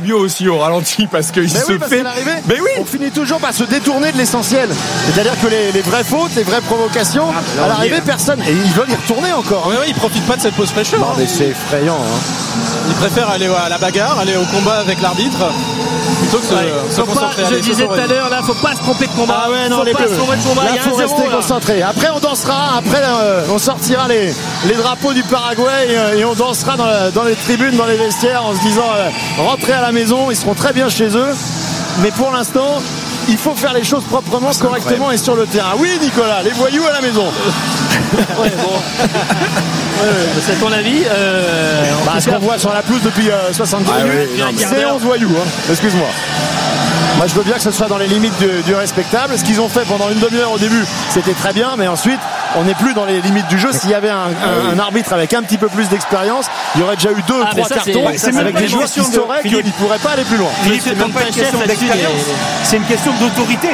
Rabiot aussi au ralenti parce qu'il se fait. Mais oui, on finit toujours par se détourner de l'essentiel. C'est-à-dire que les vraies fautes, les vraies provocations, à l'arrivée, personne. Et ils veulent y retourner encore. Oui, ils profitent pas de cette pause fraîcheur. Non, mais c'est effrayant. Ils préfèrent aller à la bagarre, aller au combat avec l'arbitre, plutôt que se concentrer. Je disais tout à l'heure, là, faut pas se tromper de combat. Ah ouais, non, les bleus. Là, faut rester concentré. Après, on dansera. Après, on sortira les drapeaux du Paraguay et on dansera dans les tribunes, dans les vestiaires, en se disant rentrez à la maison. Ils seront très bien chez eux. Mais pour l'instant, il faut faire les choses proprement, correctement et sur le terrain. Oui, Nicolas, les voyous à la maison. Ouais, bon. C'est ton avis ce qu'on voit sur la pelouse depuis 70 minutes, c'est 11 voyous. Excuse-moi. Moi, je veux bien que ce soit dans les limites du respectable. Ce qu'ils ont fait pendant une demi-heure au début, c'était très bien, mais ensuite, on n'est plus dans les limites du jeu. S'il y avait un arbitre avec un petit peu plus d'expérience, il y aurait déjà eu 2-3 cartons avec des joueurs qui sauraient qu'ils ne pourraient pas aller plus loin. C'est pas une question d'expérience, c'est une question d'autorité.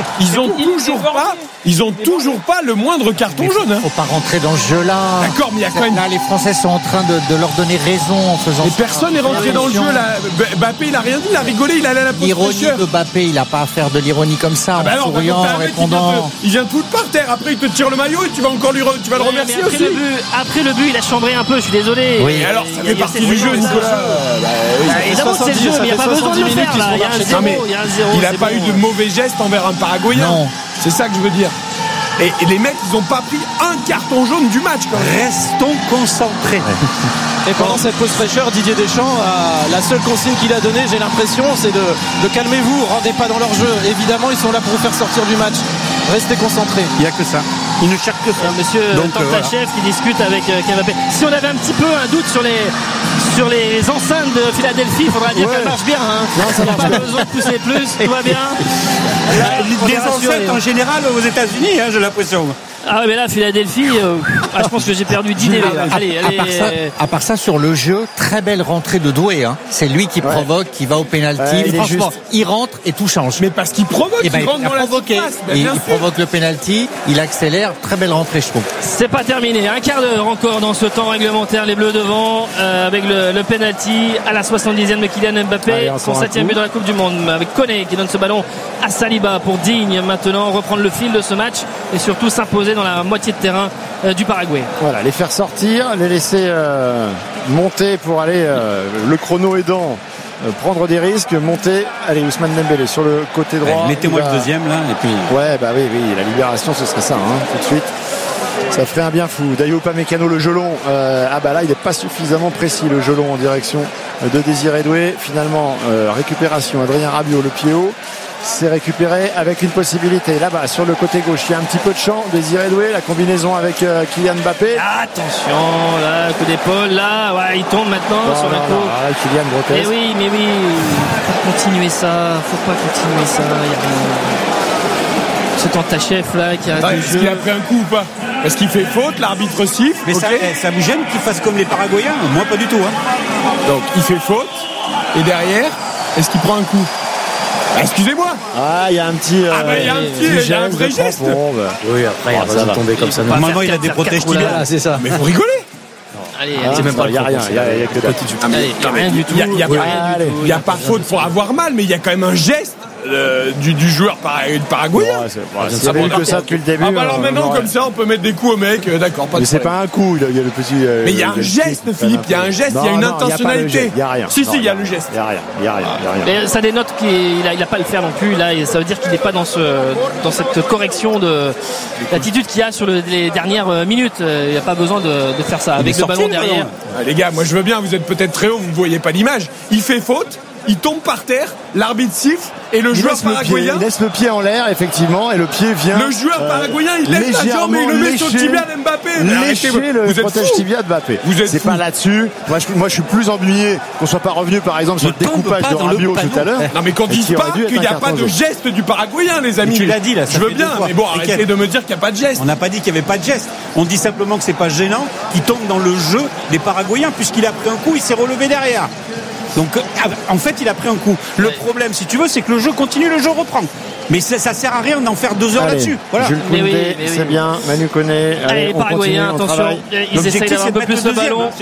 Ils ont toujours pas le moindre carton jaune. Faut pas rentrer dans ce jeu-là. D'accord, mais il y a quand même. Là, les Français sont en train de leur donner raison en faisant. Mais personne n'est rentré dans le jeu là. Mbappé, il a rien dit, il a rigolé, il allait à la pause L'ironie fraîcheur. de Mbappé, il a pas à faire de l'ironie comme ça, en souriant, en répondant. Il vient tout par terre. Après, il te tire le maillot et tu vas encore le remercier aussi. Après le but, il a chambré un peu. Je suis désolé. Oui, et alors ça fait partie du jeu, Nicolas. Évidemment que c'est le jeu, mais il n'y a pas besoin de le faire. Il y a un 0, il y a un 0. Il n'a pas eu de mauvais gestes envers un Paraguayen. Non. C'est ça que je veux dire. Et les mecs, ils n'ont pas pris un carton jaune du match. Quand même. Restons concentrés. Et pendant cette pause fraîcheur, Didier Deschamps, la seule consigne qu'il a donnée, j'ai l'impression, c'est de calmez-vous, rendez pas dans leur jeu. Évidemment, ils sont là pour vous faire sortir du match. Restez concentrés. Il n'y a que ça. Ils ne cherchent que ça. Monsieur Tantachev qui discute avec Mbappé. Si on avait un petit peu un doute sur les enceintes de Philadelphie, il faudra dire qu'elle marche bien. Non, ça marche pas bien. besoin de pousser plus, tout va bien. Des enceintes en général aux États-Unis, j'ai l'impression. Ah ouais, mais là, Philadelphie, je pense que j'ai perdu d'idée. Allez. À part ça, sur le jeu, très belle rentrée de Doué. C'est lui qui provoque, qui va au pénalty. Franchement, il rentre et tout change. Mais parce qu'il provoque, il rentre dans la surface. Il provoque le pénalty, il accélère. Très belle rentrée, je trouve. C'est pas terminé. Un quart d'heure encore dans ce temps réglementaire. Les Bleus devant avec le pénalty à la 70e de Kylian Mbappé. Son 7e but dans la Coupe du Monde. Avec Koné qui donne ce ballon à Saliba pour Digne maintenant reprendre le fil de ce match et surtout s'imposer dans la moitié de terrain du Paraguay. Voilà, les faire sortir, les laisser monter pour aller le chrono aidant, prendre des risques, monter. Allez, Ousmane Dembélé sur le côté droit. Mettez-moi le deuxième là et puis. Ouais, bah oui, la libération ce serait ça, tout de suite. Ça ferait un bien fou. Dayo Upamecano, le gelon. Là, il n'est pas suffisamment précis, le gelon en direction de Désiré Doué. Finalement, récupération. Adrien Rabiot, le pied haut. C'est récupéré avec une possibilité là-bas sur le côté gauche. Il y a un petit peu de champ. Désiré Doué, la combinaison avec Kylian Mbappé. Attention, là, coup d'épaule, là, ouais, il tombe maintenant sur le coup. Kylian Brotez. Mais oui, faut pas continuer ça. Il y a rien. Ce Tantachev là qui a du Est-ce jeu. qu'il a pris un coup ou pas? Parce qu'il fait faute, l'arbitre siffle. Mais ça vous gêne qu'il fasse comme les Paraguayens? Moi, pas du tout. Donc il fait faute. Et derrière, est-ce qu'il prend un coup? Excusez-moi. Il y a un petit. Il y a un vrai geste. Oui, après, ça va tomber comme ça. Normalement, il a des protèges tibiales. C'est ça. Mais vous rigolez? Allez, c'est même pas. Il y a rien. Il y a que des petits. Allez, rien du tout. Il n'y a pas faute pour avoir mal, mais il y a quand même un geste du joueur paraguayen. Il y avait eu que ça depuis le début. Alors maintenant, comme ça, on peut mettre des coups au mec. D'accord, pas de problème. Mais c'est pas un coup. Il y a le petit. Mais il y a un geste, Philippe. Il y a un geste. Il y a une intentionnalité. Il y a rien. Si, il y a le geste. Il y a rien. Mais ça dénote qu'il n'a pas à le faire non plus. Là, et ça veut dire qu'il n'est pas dans cette correction d'attitude qu'il y a sur les dernières minutes. Il n'y a pas besoin de faire ça avec le ballon derrière. Les gars, moi je veux bien. Vous êtes peut-être très haut, vous ne voyez pas l'image. Il fait faute. Il tombe par terre, l'arbitre siffle et le joueur paraguayen. Il laisse le pied en l'air, effectivement, et le pied vient. Le joueur paraguayen, il lève la jambe et il le met sur le tibia d'Mbappé. Lécher le protège tibia de Mbappé. C'est pas là-dessus. Moi, je suis plus ennuyé qu'on soit pas revenu, par exemple, sur le découpage de Rabiot tout à l'heure. Non, mais qu'on dise pas qu'il n'y a pas de geste du paraguayen, les amis. Tu l'as dit là. Je veux bien, mais bon, arrêtez de me dire qu'il n'y a pas de geste. On n'a pas dit qu'il n'y avait pas de geste. On dit simplement que c'est pas gênant qu'il tombe dans le jeu des Paraguayens, puisqu'il a pris un coup, il s'est relevé derrière. Donc, en fait, il a pris un coup. Le problème, si tu veux, c'est que le jeu continue, le jeu reprend. Mais ça sert à rien d'en faire 2 heures là-dessus. Voilà. Jules Koundé, c'est bien. Manu Koné. Allez, les Paraguayens, attention. Ils essayent d'avoir un peu plus le ballon. C'est tout.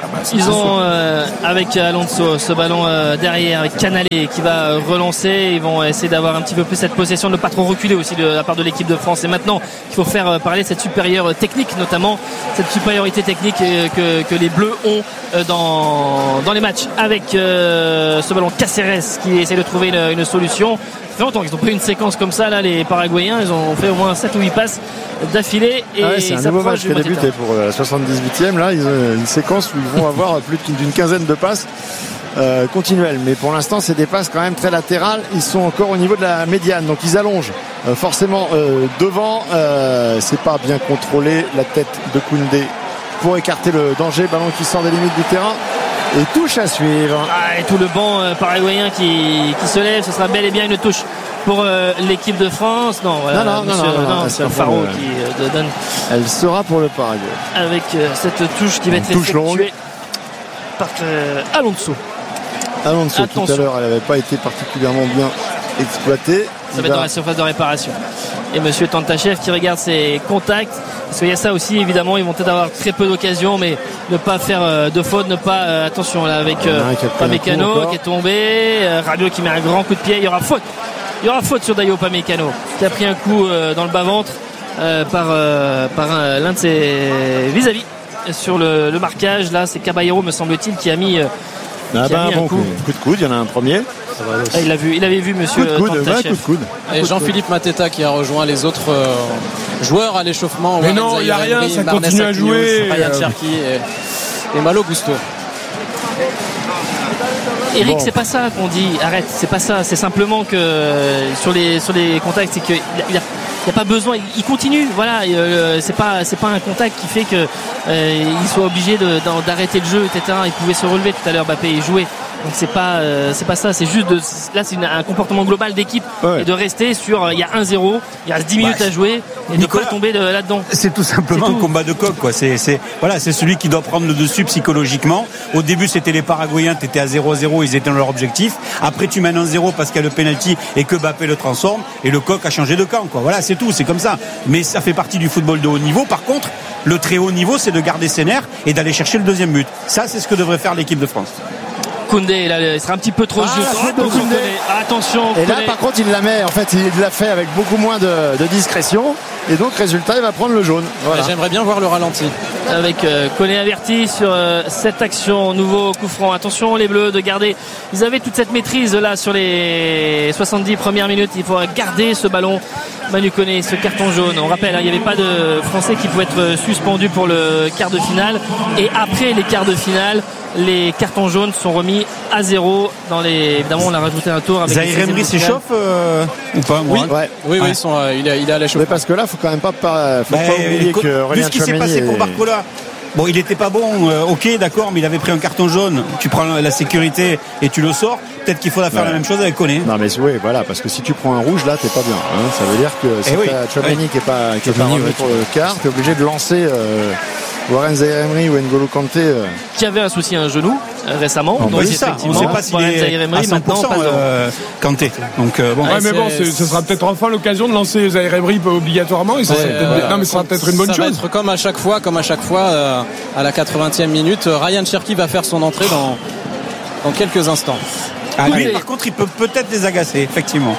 Ils ont avec Alonso ce ballon derrière avec Canale qui va relancer. Ils vont essayer d'avoir un petit peu plus cette possession, de ne pas trop reculer aussi de la part de l'équipe de France. Et maintenant il faut faire parler cette supérieure technique, notamment cette supériorité technique que les Bleus ont dans les matchs avec ce ballon Cáceres qui essaie de trouver une solution. Ça fait longtemps qu'ils ont pris une séquence comme ça là, les Paraguayens. Ils ont fait au moins 7 ou 8 passes d'affilée et c'est un nouveau match qui a débuté pour la 78e. Là ils ont une séquence où ils vont avoir plus d'une quinzaine de passes continuelles, mais pour l'instant c'est des passes quand même très latérales. Ils sont encore au niveau de la médiane, donc ils allongent forcément devant. C'est pas bien contrôlé, la tête de Koundé pour écarter le danger. Ballon qui sort des limites du terrain et touche à suivre. Et tout le banc paraguayen qui se lève. Ce sera bel et bien une touche pour l'équipe de France. Non, voilà, non, c'est Faro qui donne. Elle sera pour le Paraguay avec cette touche qui va être effectuée par Alonso. Alonso, tout à l'heure, elle n'avait pas été particulièrement bien exploitée. Ça va être dans la surface de réparation. Et monsieur Tantachev qui regarde ses contacts. Parce qu'il y a ça aussi, évidemment, ils vont peut-être avoir très peu d'occasions, mais ne pas faire de faute, ne pas. Attention là avec Upamecano qui est tombé. Rabiot qui met un grand coup de pied. Il y aura faute sur Dayo Upamecano qui a pris un coup dans le bas-ventre par l'un de ses vis-à-vis sur le marquage. Là, c'est Caballero, me semble-t-il, qui a mis. Bon coup de coude, il y en a un premier. Il avait vu monsieur coup de coude. Et Jean-Philippe Mateta qui a rejoint les autres joueurs à l'échauffement. Mais non, il n'y a rien, ça continue à jouer. Ryan Cherki et Malo Gusto. Eric, c'est pas ça qu'on dit. Arrête, c'est pas ça. C'est simplement que sur les contacts, c'est qu'il n'y a pas besoin. Il continue. Voilà. C'est pas un contact qui fait que il soit obligé d'arrêter le jeu, etc. Il pouvait se relever tout à l'heure, Mbappé, et jouer. Donc c'est pas ça, c'est juste là c'est un comportement global d'équipe et de rester sur il y a 1-0, il reste 10 minutes à jouer et Nicolas, de pas tomber là-dedans. C'est tout simplement un combat de coq quoi. C'est celui qui doit prendre le dessus psychologiquement. Au début c'était les Paraguayens, t'étais à 0-0, ils étaient dans leur objectif. Après tu mènes 1-0 parce qu'il y a le penalty et que Mbappé le transforme et le coq a changé de camp quoi. Voilà, c'est tout, c'est comme ça. Mais ça fait partie du football de haut niveau. Par contre, le très haut niveau c'est de garder ses nerfs et d'aller chercher le deuxième but. Ça c'est ce que devrait faire l'équipe de France. Koundé, là, il sera un petit peu trop juste. Attention. Et là, par contre, il la met. En fait, il l'a fait avec beaucoup moins de discrétion. Et donc, résultat, il va prendre le jaune. Voilà. J'aimerais bien voir le ralenti. Avec Koné averti sur cette action. Nouveau coup franc. Attention, les Bleus, de garder. Ils avaient toute cette maîtrise là sur les 70 premières minutes. Il faudra garder ce ballon. Manu Koné, ce carton jaune. On rappelle, il n'y avait pas de Français qui pouvaient être suspendus pour le quart de finale. Et après les quarts de finale, les cartons jaunes sont remis à 0 évidemment on a rajouté un tour avec Zahir Emery s'échauffe ou pas? Oui, il est à l'échauffement. Mais parce que là faut quand même pas oublier que Aurélien Tchouameni, vu ce qui s'est passé pour Barcola. Bon, il était pas bon, ok, d'accord, mais il avait pris un carton jaune. Tu prends la sécurité et tu le sors. Peut-être qu'il faudra faire la même chose avec Koné. Non, mais oui, voilà, parce que si tu prends un rouge, là, t'es pas bien. Hein. Ça veut dire que si t'as Tchouameni qui est pas remis pour le quart, t'es obligé de lancer Warren Zahir Emery ou N'Golo Kanté. Qui avait un souci à un genou récemment. Donc on ne sait pas s'il est à 100% Kanté. Donc mais bon, ce sera peut-être enfin l'occasion de lancer Zahir Emery obligatoirement. Et ça sera peut-être une bonne chose. Ça va être comme à chaque fois, à la 80e minute. Ryan Cherki va faire son entrée dans quelques instants. Lui, par contre, il peut peut-être les agacer, effectivement.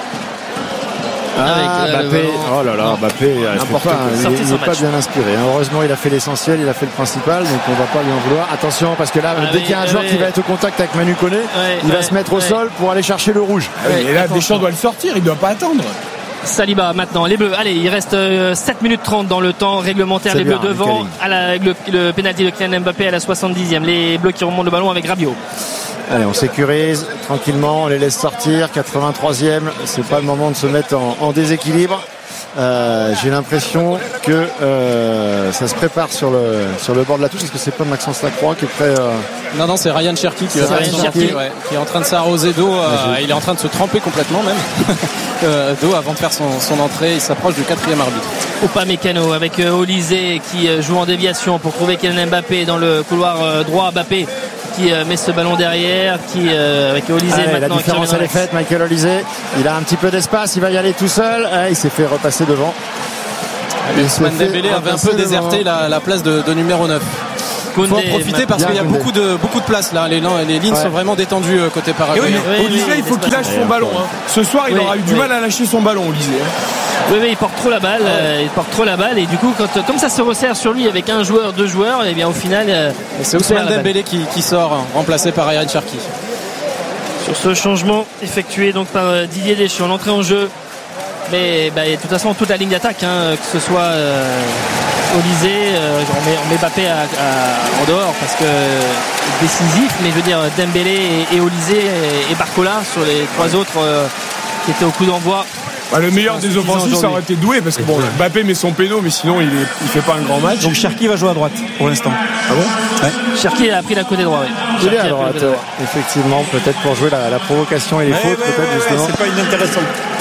Mbappé, oh là là, Mbappé, il n'est pas bien inspiré. Heureusement, il a fait l'essentiel, il a fait le principal, donc on va pas lui en vouloir. Attention, parce que là, dès qu'il y a un joueur qui va être au contact avec Manu Koné, il va se mettre au sol pour aller chercher le rouge. Et là, Deschamps doit le sortir, il ne doit pas attendre. Saliba maintenant, les Bleus. Allez, il reste 7 minutes 30 dans le temps réglementaire. Les Bleus devant le pénalty de Kylian Mbappé à la 70e. Les Bleus qui remontent le ballon avec Rabiot. Allez, on sécurise tranquillement, on les laisse sortir. 83e, c'est pas le moment de se mettre en déséquilibre. J'ai l'impression que ça se prépare sur le bord de la touche. Est-ce que c'est pas Maxence Lacroix qui est prêt Non, c'est Ryan Cherki qui est en train de s'arroser d'eau. Il est en train de se tremper complètement même d'eau avant de faire son entrée. Il s'approche du 4e arbitre. Upamecano avec Olysée qui joue en déviation pour trouver Kylian Mbappé dans le couloir droit. Mbappé qui met ce ballon derrière, avec Olysée maintenant. La différence elle est faite, Michael Olysée. Il a un petit peu d'espace, il va y aller tout seul. Il s'est fait repasser devant. Ousmane Dembélé avait un peu déserté la place de numéro 9. Il faut en profiter parce qu'il y a beaucoup de place là. Les lignes sont vraiment détendues côté Paraguay. Olysée, il faut qu'il lâche son ballon. Ce soir, il aura eu du mal à lâcher son ballon, Olysée. Oui, il porte trop la balle. Il porte trop la balle et du coup, comme ça se resserre sur lui avec un joueur, deux joueurs, et bien au final, c'est Ousmane Dembélé qui sort, remplacé par Ryan Cherki. Sur ce changement effectué donc par Didier Deschamps, l'entrée en jeu. Mais de toute façon, toute la ligne d'attaque, que ce soit Olysée, on met Mbappé en dehors parce que décisif, mais je veux dire Dembélé et Olysée et Barcola sur les trois autres qui étaient au coup d'envoi. Le meilleur des offensifs, ça aurait été Doué parce que Mbappé met son péno, mais sinon il fait pas un grand match. Donc Cherki va jouer à droite pour l'instant. Ah bon? Cherki a pris la côté droit. Il est à droite, effectivement, peut-être pour jouer la provocation et les fautes, peut-être justement. C'est pas inintéressant.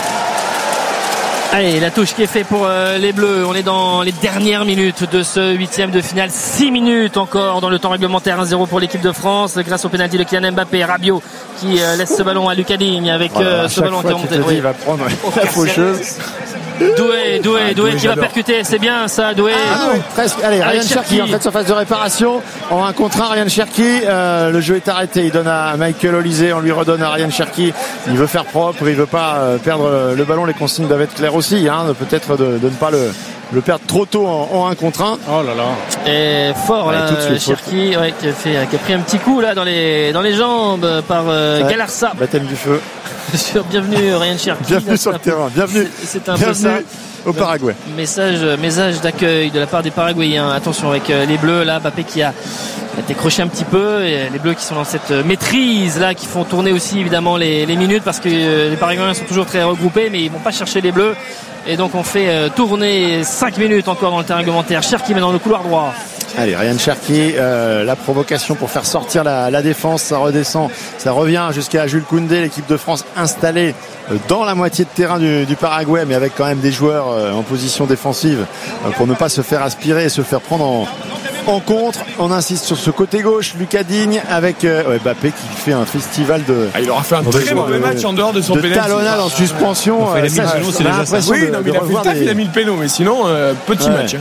Allez, la touche qui est faite pour les Bleus. On est dans les dernières minutes de ce 8e de finale. 6 minutes encore dans le temps réglementaire. 1-0 pour l'équipe de France grâce au pénalty de Kylian Mbappé. Rabiot qui laisse ce ballon à Lucas Digne avec ce ballon qui est remonté. Il va prendre la faucheuse. Doué qui va percuter, c'est bien ça, Doué. Presque. Allez, Ryan Cherki en fait surface de réparation en 1 contre 1. Ryan Cherki, le jeu est arrêté. Il donne à Michael Olysée, on lui redonne à Ryan Cherki. Il veut faire propre, il veut pas perdre le ballon. Les consignes doivent être claires aussi, peut-être de ne pas le perdre trop tôt en 1 contre 1. Oh là là. Et fort là, Cherki qui a pris un petit coup là dans les jambes par Galarza. Baptême du feu. Bienvenue Ryan Cherki. Bienvenue sur le terrain. Bienvenue peu ça. Au Paraguay. Message d'accueil de la part des Paraguayens. Attention avec les Bleus là, Mbappé qui a décroché un petit peu, et les Bleus qui sont dans cette maîtrise là, qui font tourner aussi évidemment les minutes parce que les Paraguayens sont toujours très regroupés, mais ils vont pas chercher les Bleus, et donc on fait tourner 5 minutes encore dans le terrain réglementaire. Cherki met dans le couloir droit. Allez, Ryan Cherki, la provocation pour faire sortir la défense, ça redescend, ça revient jusqu'à Jules Koundé, l'équipe de France installée dans la moitié de terrain du Paraguay, mais avec quand même des joueurs en position défensive pour ne pas se faire aspirer et se faire prendre en contre. On insiste sur ce côté gauche, Lucas Digne avec Mbappé qui fait un festival de... il aura fait un très mauvais match en dehors de son pénalty. Talonnade en suspension. C'est l'impression il a fait le taf, il a mis le péno, mais sinon petit match.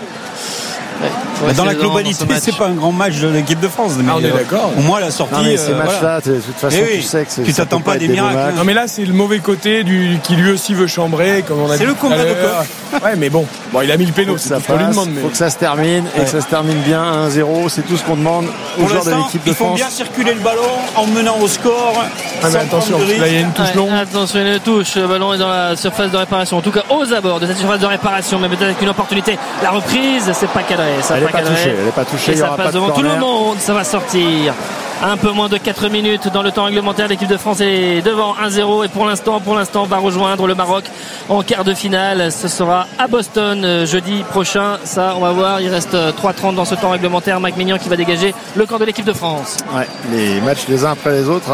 Dans la globalité, c'est pas un grand match de l'équipe de France. Mais on est d'accord. Au moins la sortie. Ces matchs-là, de toute façon, tu sais que tu t'attends pas à des miracles. Non, mais là, c'est le mauvais côté qui lui aussi veut chambrer, comme on a dit. C'est le combat de coq. Ouais, mais bon, il a mis le péno, c'est tout ce qu'on lui demande. Il faut que ça se termine et que ça se termine bien 1-0. C'est tout ce qu'on demande aux joueurs de l'équipe de France. Il faut bien circuler le ballon en menant au score. Mais attention, là, il y a une touche longue. Attention, une touche. Le ballon est dans la surface de réparation. En tout cas, aux abords de cette surface de réparation, mais peut-être avec une opportunité. La reprise, c'est pas cadré. Elle n'est pas touchée. Et ça passe devant tout le monde. Ça va sortir. Un peu moins de 4 minutes dans le temps réglementaire. L'équipe de France est devant 1-0 et pour l'instant va rejoindre le Maroc en quart de finale. Ce sera à Boston jeudi prochain. Ça, on va voir. Il reste 3:30 dans ce temps réglementaire. Mike Maignan qui va dégager le camp de l'équipe de France. Ouais, les matchs les uns après les autres.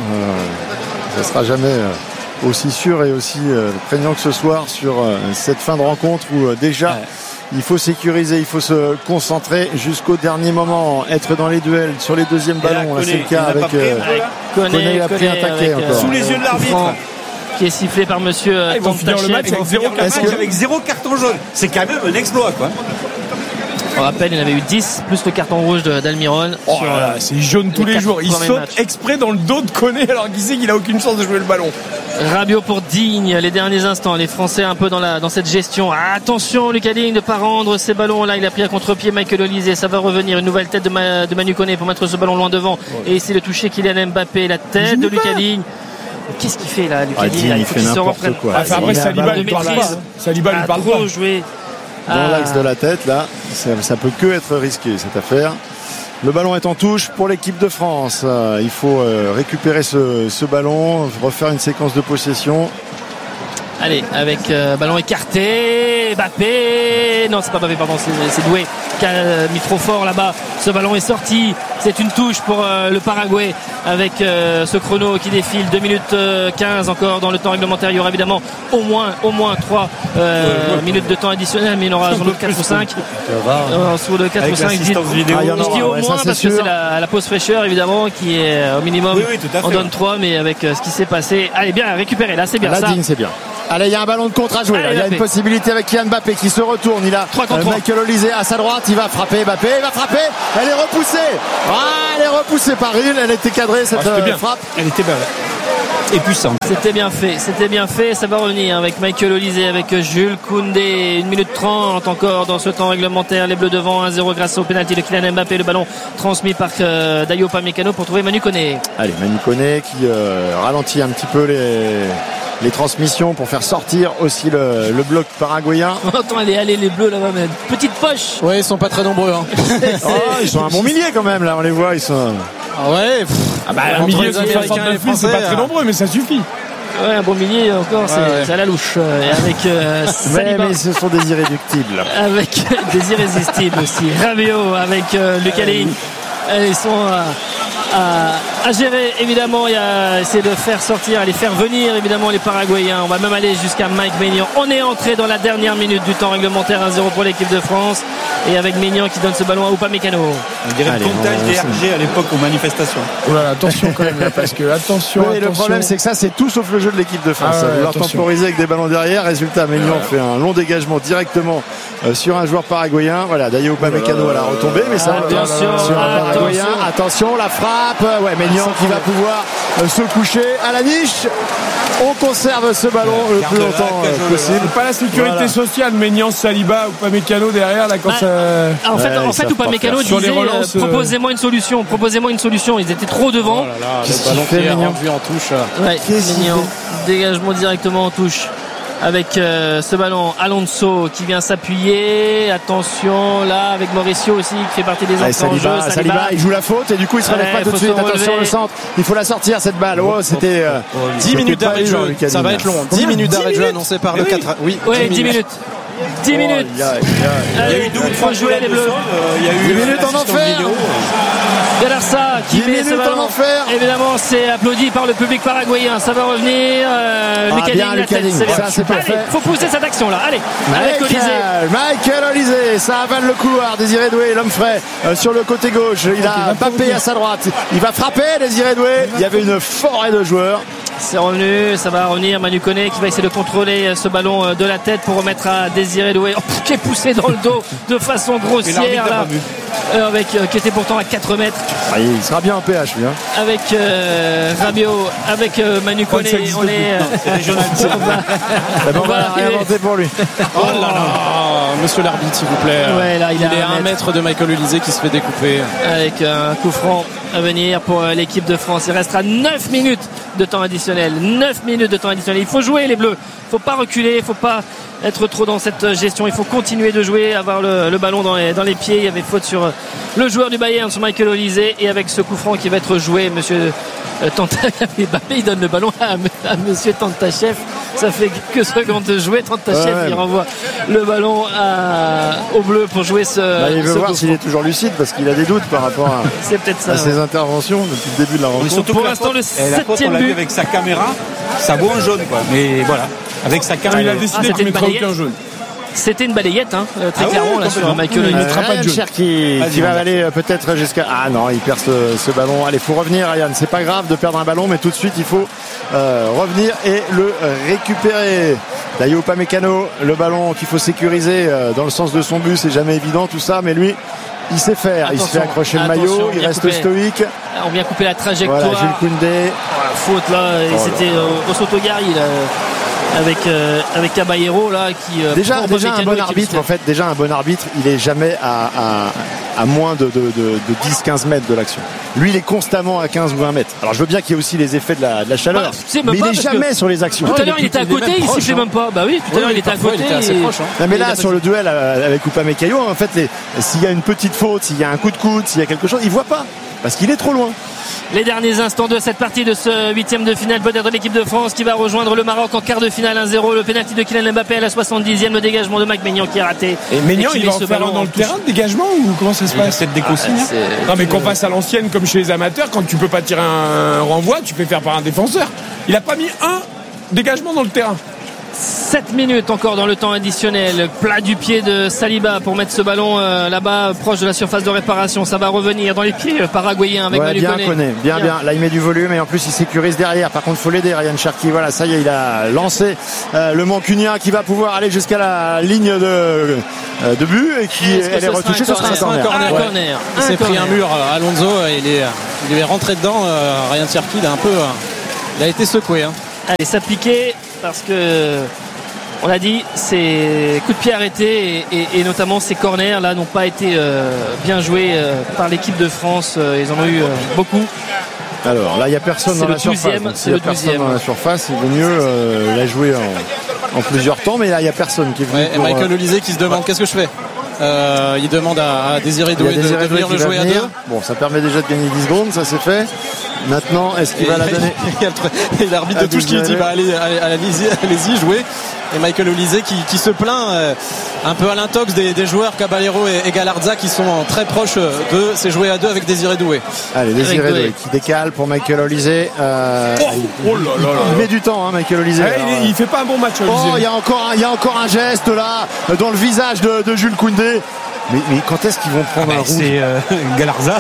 Ça sera jamais aussi sûr et aussi prégnant que ce soir sur cette fin de rencontre où déjà... Il faut sécuriser, il faut se concentrer jusqu'au dernier moment, être dans les duels sur les deuxièmes ballons. Là, c'est le cas avec Koné. Il a pris un taquet encore. Sous les yeux de l'arbitre. Qui est sifflé par monsieur Tantachet. Avec 0 carton jaune. C'est quand même un exploit, quoi. On rappelle, il y en avait eu 10 plus le carton rouge d'Almiron. C'est jaune tous les jours. Il saute exprès dans le dos de Koné alors qu'il sait qu'il a aucune chance de jouer le ballon. Rabiot pour Digne, les derniers instants. Les Français un peu dans cette gestion. Attention, Lucas Digne de pas rendre ces ballons là. Il a pris à contre-pied Michael Olysée. Ça va revenir. Une nouvelle tête de Manu Koné pour mettre ce ballon loin devant et essayer de toucher Kylian Mbappé. La tête de Lucas Digne. Qu'est-ce qu'il fait là, Lucas Digne? Il faut qu'il se reprenne. Après, Saliba lui parle pas. Saliba lui parle pas. Dans l'axe de la tête, là, ça peut que être risqué cette affaire. Le ballon est en touche pour l'équipe de France. Il faut récupérer ce ballon, refaire une séquence de possession. Allez, avec ballon écarté, Mbappé. Non, c'est pas Mbappé, pardon, c'est Doué qui a mis trop fort là-bas. Ce ballon est sorti. C'est une touche pour le Paraguay avec ce chrono qui défile. 2 minutes 15 encore dans le temps réglementaire. Il y aura évidemment au moins 3 minutes de temps additionnel, mais il y en aura sans doute 4 ou 5. Sur le 4 ou 5, je dis au moins parce que c'est la pause fraîcheur évidemment qui est au minimum. Oui, tout à fait. On donne 3, mais avec ce qui s'est passé. Allez, bien récupérer là, c'est bien ça. Digne, c'est bien. Allez, il y a un ballon de contre à jouer. Il y a une possibilité avec Kylian Mbappé qui se retourne. Il a Michael Olise à sa droite. Il va frapper. Mbappé, il va frapper. Elle est repoussée. Elle est repoussée par Rile. Elle était cadrée cette frappe. Elle était belle. Et puissante. C'était bien fait. Ça va revenir avec Michael Olise, avec Jules Koundé. 1 minute 30 encore dans ce temps réglementaire. Les Bleus devant 1-0 grâce au pénalty de Kylian Mbappé. Le ballon transmis par Dayot Upamecano pour trouver Manu Koné. Allez, Manu Koné qui ralentit un petit peu les transmissions pour faire sortir aussi le bloc paraguayen. Attends, allez les Bleus là-bas, mais petite poche. Ouais, ils sont pas très nombreux. Ils sont un bon millier quand même là, on les voit, ils sont. Ah ouais. Un millier de 69 000, c'est pas très nombreux, mais ça suffit. Ouais, un bon millier encore, c'est à la louche. Et avec Saliba. Mais ce sont des irréductibles. Avec des irrésistibles aussi. Rabiot avec Lucas Digne. Ils sont à gérer évidemment et à essayer de faire sortir, à les faire venir évidemment les Paraguayens. On va même aller jusqu'à Mike Maignan. On est entré dans la dernière minute du temps réglementaire, 1-0 pour l'équipe de France, et avec Maignan qui donne ce ballon à Upamecano. On dirait le comptage des RG à l'époque aux manifestations. Voilà, attention quand même là, parce que attention. Le problème c'est que ça c'est tout sauf le jeu de l'équipe de France. Ouais, leur temporiser avec des ballons derrière. Résultat, Maignan fait un long dégagement directement sur un joueur paraguayen. Voilà, Dayot Upamecano à la retombée, mais ça sur un paraguayen. Attention, la frappe. Ouais, Maignan qui va pouvoir se coucher à la niche. On conserve ce ballon le plus longtemps possible. Pas la sécurité sociale, Maignan, Saliba, Upamecano derrière là quand ça. En fait, Upamecano disait proposez-moi une solution. Ils étaient trop devant. Le ballon qui est rendu en touche. Ouais, Maignan, dégagement directement en touche. Avec ce ballon, Alonso qui vient s'appuyer. Attention là avec Mauricio aussi qui fait partie des entrées en jeu. Saliba il joue la faute et du coup il se relève pas tout de suite. Attention le centre, il faut la sortir cette balle. C'était 10 minutes d'arrêt de jeu. Ça va être long. 10 minutes d'arrêt de jeu annoncé par le 4. Oui, 10 minutes. 10 minutes. Il y a eu 2 ou 3 jouets les Bleus. Il y a eu 10 minutes en enfer. Galarza qui met ce ballon. Évidemment, c'est applaudi par le public paraguayen. Ça va revenir. Lucas Digne, ça c'est parfait. Il faut pousser cette action là. Allez, avec Olise. Michael Olise, ça avale le couloir. Désiré Doué, l'homme frais sur le côté gauche. Il a Mbappé à sa droite. Il va frapper Désiré Doué. Il y avait une forêt de joueurs. C'est revenu, ça va revenir. Manu Koné qui va essayer de contrôler ce ballon de la tête pour remettre à Désiré Doué, qui est poussé dans le dos de façon grossière là, qui était pourtant à 4 mètres. Il sera bien en PH lui. Avec Rabiot, avec Manu Koné, on est on va réinventer pour lui. Oh là là, monsieur l'arbitre s'il vous plaît. Ouais, là, il est à 1 mètre de Michael Olise qui se fait découper. Avec un coup franc à venir pour l'équipe de France. Il restera 9 minutes de temps additionnel. 9 minutes de temps additionnel. Il faut jouer les Bleus. Il ne faut pas reculer. Il ne faut pas être trop dans cette gestion. Il faut continuer de jouer, avoir le ballon dans les pieds. Il y avait faute sur le joueur du Bayern, sur Michael Olise. Et avec ce coup franc qui va être joué, monsieur Tantachev, il donne le ballon à monsieur Tantachev. Ça fait quelques secondes de jouer. Tantachev, il renvoie le ballon au bleu pour jouer ce. Il veut voir s'il est toujours lucide parce qu'il a des doutes par rapport à ses interventions depuis le début de la rencontre. Surtout pour l'instant, le 7e but avec sa caméra, ça vaut un jaune quoi. Mais voilà, avec sa caméra, il a décidé qu'il ne mettra aucun jaune. C'était une balayette, très clairement là sur Michael. Il ne mettra pas de jaune. Qui va aller peut-être jusqu'à. Ah non, il perd ce ballon. Allez, faut revenir, Ryan. C'est pas grave de perdre un ballon, mais tout de suite il faut revenir et le récupérer. Dayot Upamecano, le ballon qu'il faut sécuriser dans le sens de son but, c'est jamais évident tout ça, mais lui. Il sait faire, il se fait accrocher le maillot, il reste stoïque. On vient couper la trajectoire. Voilà, Jules Koundé. Faute là, et c'était au Sotogari là. Avec Caballero là qui déjà un bon arbitre en fait, un bon arbitre il est jamais à moins de 10-15 mètres de l'action. Lui il est constamment à 15 ou 20 mètres. Alors je veux bien qu'il y ait aussi les effets de la chaleur, mais il est jamais sur les actions. Tout à l'heure il était à côté, il sifflait même pas. Bah oui, tout à l'heure il était à côté, il était assez proche. Non mais là sur le duel avec Upamecano en fait s'il y a une petite faute, s'il y a un coup de coude, s'il y a quelque chose, il voit pas parce qu'il est trop loin. Les derniers instants de cette partie de ce 8e de finale, peut-être l'équipe de France qui va rejoindre le Maroc en quart de finale 1-0. Le pénalty de Kylian Mbappé à la 70e, le dégagement de Mike Maignan qui a raté. Et Maignan, il va en faire dans le terrain de dégagement ou comment ça se passe? Cette déconsigne. Non mais qu'on passe à l'ancienne comme chez les amateurs, quand tu peux pas tirer un renvoi, tu peux faire par un défenseur. Il a pas mis un dégagement dans le terrain. 7 minutes encore dans le temps additionnel. Plat du pied de Saliba pour mettre ce ballon là-bas proche de la surface de réparation. Ça va revenir dans les pieds paraguayens avec Manu Koné. Bien. Là il met du volume et en plus il sécurise derrière. Par contre il faut l'aider, Ryan Cherki. Voilà, ça y est, il a lancé le Mancunien qui va pouvoir aller jusqu'à la ligne de but et qui elle est retouchée. Ce sera un corner. Il s'est pris un mur Alonso et il est rentré dedans. Ryan Cherki il a été secoué. Allez, s'appliquer parce que on l'a dit, ces coups de pied arrêtés et notamment ces corners là n'ont pas été bien joués par l'équipe de France. Ils en ont eu beaucoup. Alors là il n'y a personne dans la surface. C'est le 12e. Dans la surface, il vaut mieux la jouer en plusieurs temps, mais là il n'y a personne qui est venu. Et Michael Olise qui se demande qu'est-ce que je fais. Il demande à Désiré Doué de venir le jouer à 2. Bon, ça permet déjà de gagner 10 secondes, ça c'est fait. Maintenant, est-ce qu'il va la donner? Il y a l'arbitre de touche qui dit allez-y, jouez. Et Michael Olise qui se plaint un peu à l'intox des joueurs Caballero et Galarza qui sont très proches de ces jouets à 2 avec Désiré Doué. Allez, Désiré Doué qui décale pour Michael Olise. Il met du temps, Michael Olise. Il fait pas un bon match. Il y a encore un geste là dans le visage de Jules Koundé. Mais quand est-ce qu'ils vont prendre un rouge? C'est Galarza.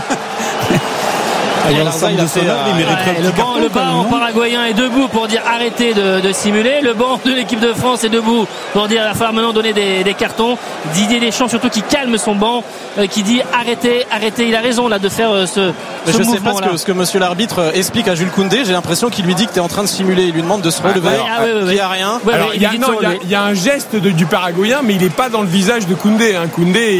Le banc paraguayen est debout pour dire arrêtez de simuler. Le banc de l'équipe de France est debout pour dire il va falloir maintenant donner des cartons. Didier Deschamps surtout qui calme son banc, qui dit arrêtez. Il a raison là de faire ce mouvement. Je sais pas ce que monsieur l'arbitre explique à Jules Koundé. J'ai l'impression qu'il lui dit que tu es en train de simuler. Il lui demande de se relever. Il n'y a rien. Il y a un geste du paraguayen, mais il n'est pas dans le visage de Koundé. Koundé,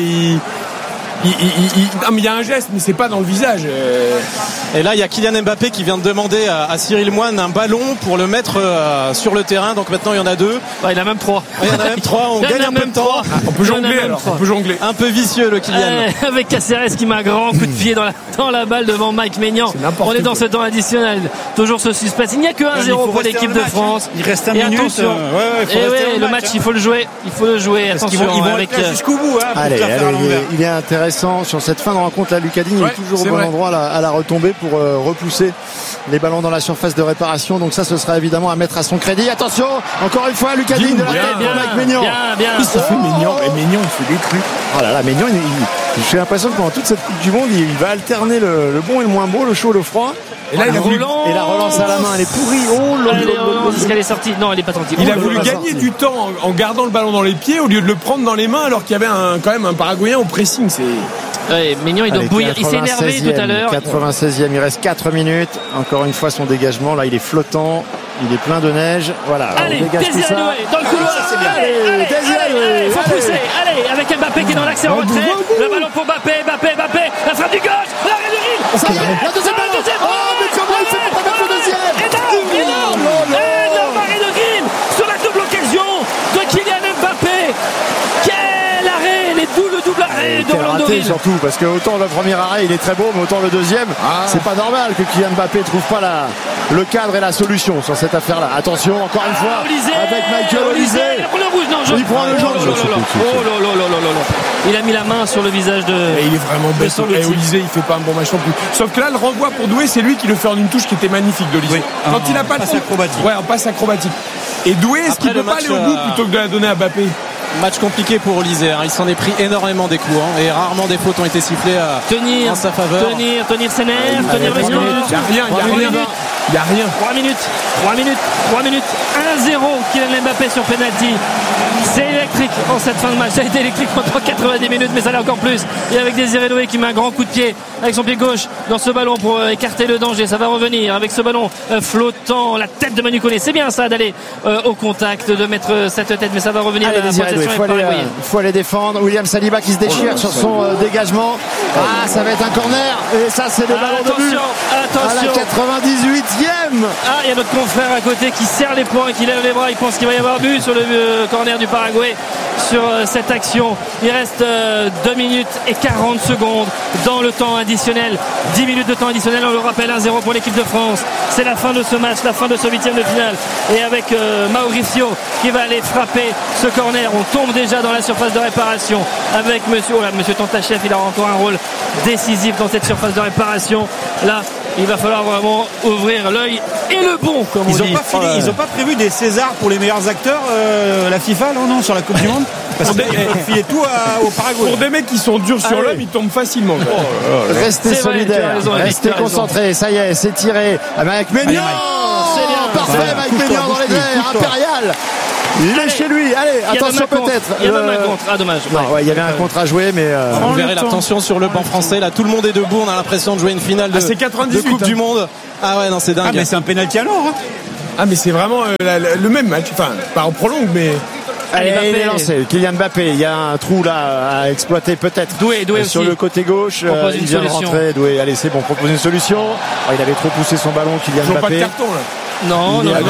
il y a un geste, mais c'est pas dans le visage. Et là, il y a Kylian Mbappé qui vient de demander à Cyril Moine un ballon pour le mettre sur le terrain. Donc maintenant, il y en a 2. Il en a même 3. On gagne un peu de temps. On peut jongler alors. Un peu vicieux le Kylian. Avec Caceres qui met un grand coup de pied dans la balle devant Mike Maignan. On est dans ce temps additionnel. Toujours ce suspense. Il n'y a que 1-0 pour l'équipe de France. Il reste un minute. Attention. Le match, il faut le jouer. Attention. Ils vont aller jusqu'au bout. Allez, il est intéressant sur cette fin de rencontre. Là, Lucas Digne est toujours au bon endroit à la retombée pour repousser les ballons dans la surface de réparation. Donc ça, ce sera évidemment à mettre à son crédit. Attention, encore une fois, Lucas Digne de la tête pour Mike Maignan. Il se fait Maignan. Et Maignan, il fait des trucs. Oh là là, Maignan, j'ai l'impression que pendant toute cette Coupe du Monde, il va alterner le bon et le moins beau, le chaud et le froid. Et là, et la relance à la main, elle est pourrie. Est-ce qu'elle est sortie? Non, elle est pas sortie. Il a voulu gagner du temps en gardant le ballon dans les pieds au lieu de le prendre dans les mains, alors qu'il y avait quand même un Paraguayen au pressing. Maignan, il doit bouillir. Il s'est énervé tout à l'heure. 96e, il reste 4 minutes. Encore une fois, son dégagement, là, il est flottant. Il est plein de neige. Voilà. Allez, Désiré Doué dans le couloir. Allez, il faut pousser. Allez, avec Mbappé qui est dans l'axe en retrait. Le ballon pour Mbappé. La frappe du gauche. L'arrêt de Rile. La deuxième ballon. Mais comment il fait pour mettre le deuxième? Énorme arrêt de Rile sur la double occasion de Kylian Mbappé. Quel arrêt, le double arrêt de Rolando Rile. Surtout parce que autant le premier arrêt il est très beau, mais autant le deuxième, c'est pas normal que Kylian Mbappé trouve pas le cadre et la solution sur cette affaire-là. Attention, encore une fois, avec Michael Olise. Il prend le jaune. Il a mis la main sur le visage de. Et il est vraiment bête. Et Olise, il fait pas un bon match non plus. Sauf que là, le renvoi pour Doué, c'est lui qui le fait en une touche qui était magnifique d'Olise. Oui. Quand il n'a pas passe acrobatique. Ouais, en passe acrobatique. Et Doué, est-ce qu'il peut pas aller au bout plutôt que de la donner à Mbappé? Match compliqué pour Olise. Il s'en est pris énormément des coups et rarement des fautes ont été sifflées en sa faveur. Tenir ses nerfs, tenir les minutes. Il n'y a rien. 3 minutes. 1-0 Kylian Mbappé sur penalty. C'est électrique en cette fin de match. Ça a été électrique pendant 90 minutes, mais ça l'est encore plus. Et avec Désiré Doué qui met un grand coup de pied avec son pied gauche dans ce ballon pour écarter le danger. Ça va revenir avec ce ballon flottant, la tête de Manu Koné. C'est bien ça d'aller au contact, de mettre cette tête, mais ça va revenir. Allez, il faut aller défendre. William Saliba qui se déchire sur son dégagement. Ça va être un corner. Et ça, c'est le ballon de but. À la 98e. Il y a notre confrère à côté qui serre les poings, qui lève les bras. Il pense qu'il va y avoir but sur le corner du Paraguay sur cette action. Il reste 2 minutes et 40 secondes dans le temps additionnel. 10 minutes de temps additionnel, on le rappelle, 1-0 pour l'équipe de France. C'est la fin de ce match, la fin de ce 8e de finale. Et avec Mauricio qui va aller frapper ce corner. On tombe déjà dans la surface de réparation avec monsieur Tantachev. Il a encore un rôle décisif dans cette surface de réparation. Là, Il va falloir vraiment ouvrir l'œil et le bon, comme on dit. Ils n'ont pas prévu des Césars pour les meilleurs acteurs, la FIFA, non, sur la Coupe du Monde. Parce qu'ils peuvent filer tout au Paraguay. Pour des mecs qui sont durs sur l'homme, ils tombent facilement. Restez solidaires, restez concentrés. Ça y est, c'est tiré. Avec Maignan. C'est bien. Parfait, Mike Maignan dans les airs. Impérial. Il est chez lui. Allez, attention peut-être. Il y a même un contre. Ah, dommage. Il y avait un contre à jouer, mais. Vous verrez la tension sur le banc français. Là, tout le monde est debout. On a l'impression de jouer une finale de Coupe du Monde. Ah ouais, non, c'est dingue. Ah, mais c'est un pénalty à l'or. Ah, mais c'est vraiment le même match. Enfin, pas en prolongue, mais. Allez, il est lancé. Kylian Mbappé, il y a un trou là à exploiter peut-être. Doué sur aussi. le côté gauche. Il vient de rentrer. Doué, allez, c'est bon, propose une solution. Il avait trop poussé son ballon, Kylian Mbappé. Pas de carton là. Non, peut-être,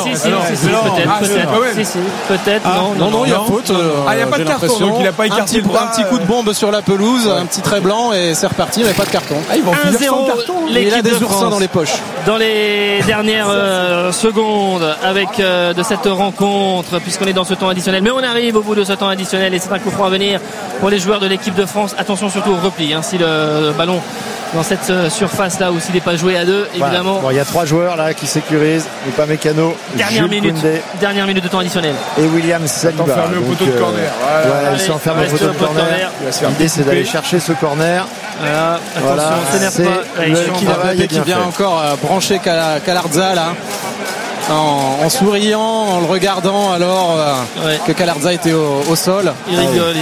non, il y a faute. Il n'y a pas de carton, donc il n'a pas écarté le bras. Un petit coup de bombe sur la pelouse, un petit trait blanc et c'est reparti, mais pas de carton. Ils vont finir sans 1-0, carton. Il a des oursins dans les poches. Dans les dernières secondes avec de cette rencontre, puisqu'on est dans ce temps additionnel. Mais on arrive au bout de ce temps additionnel et c'est un coup franc à venir pour les joueurs de l'équipe de France. Attention surtout au repli, si le ballon dans cette surface là ou s'il n'est pas joué à deux, évidemment. Bon, il y a 3 joueurs là qui sécurisent. Upamecano, dernière minute de temps additionnel. Et William Saliba. Enfermé au poteau de corner. Il s'est enfermé au poteau de corner. L'idée c'est d'aller chercher ce corner. Attention, s'énerve pas. Mbappé qui vient encore brancher Calarza là. En souriant, en le regardant alors que Calarza était au sol. Il rigole,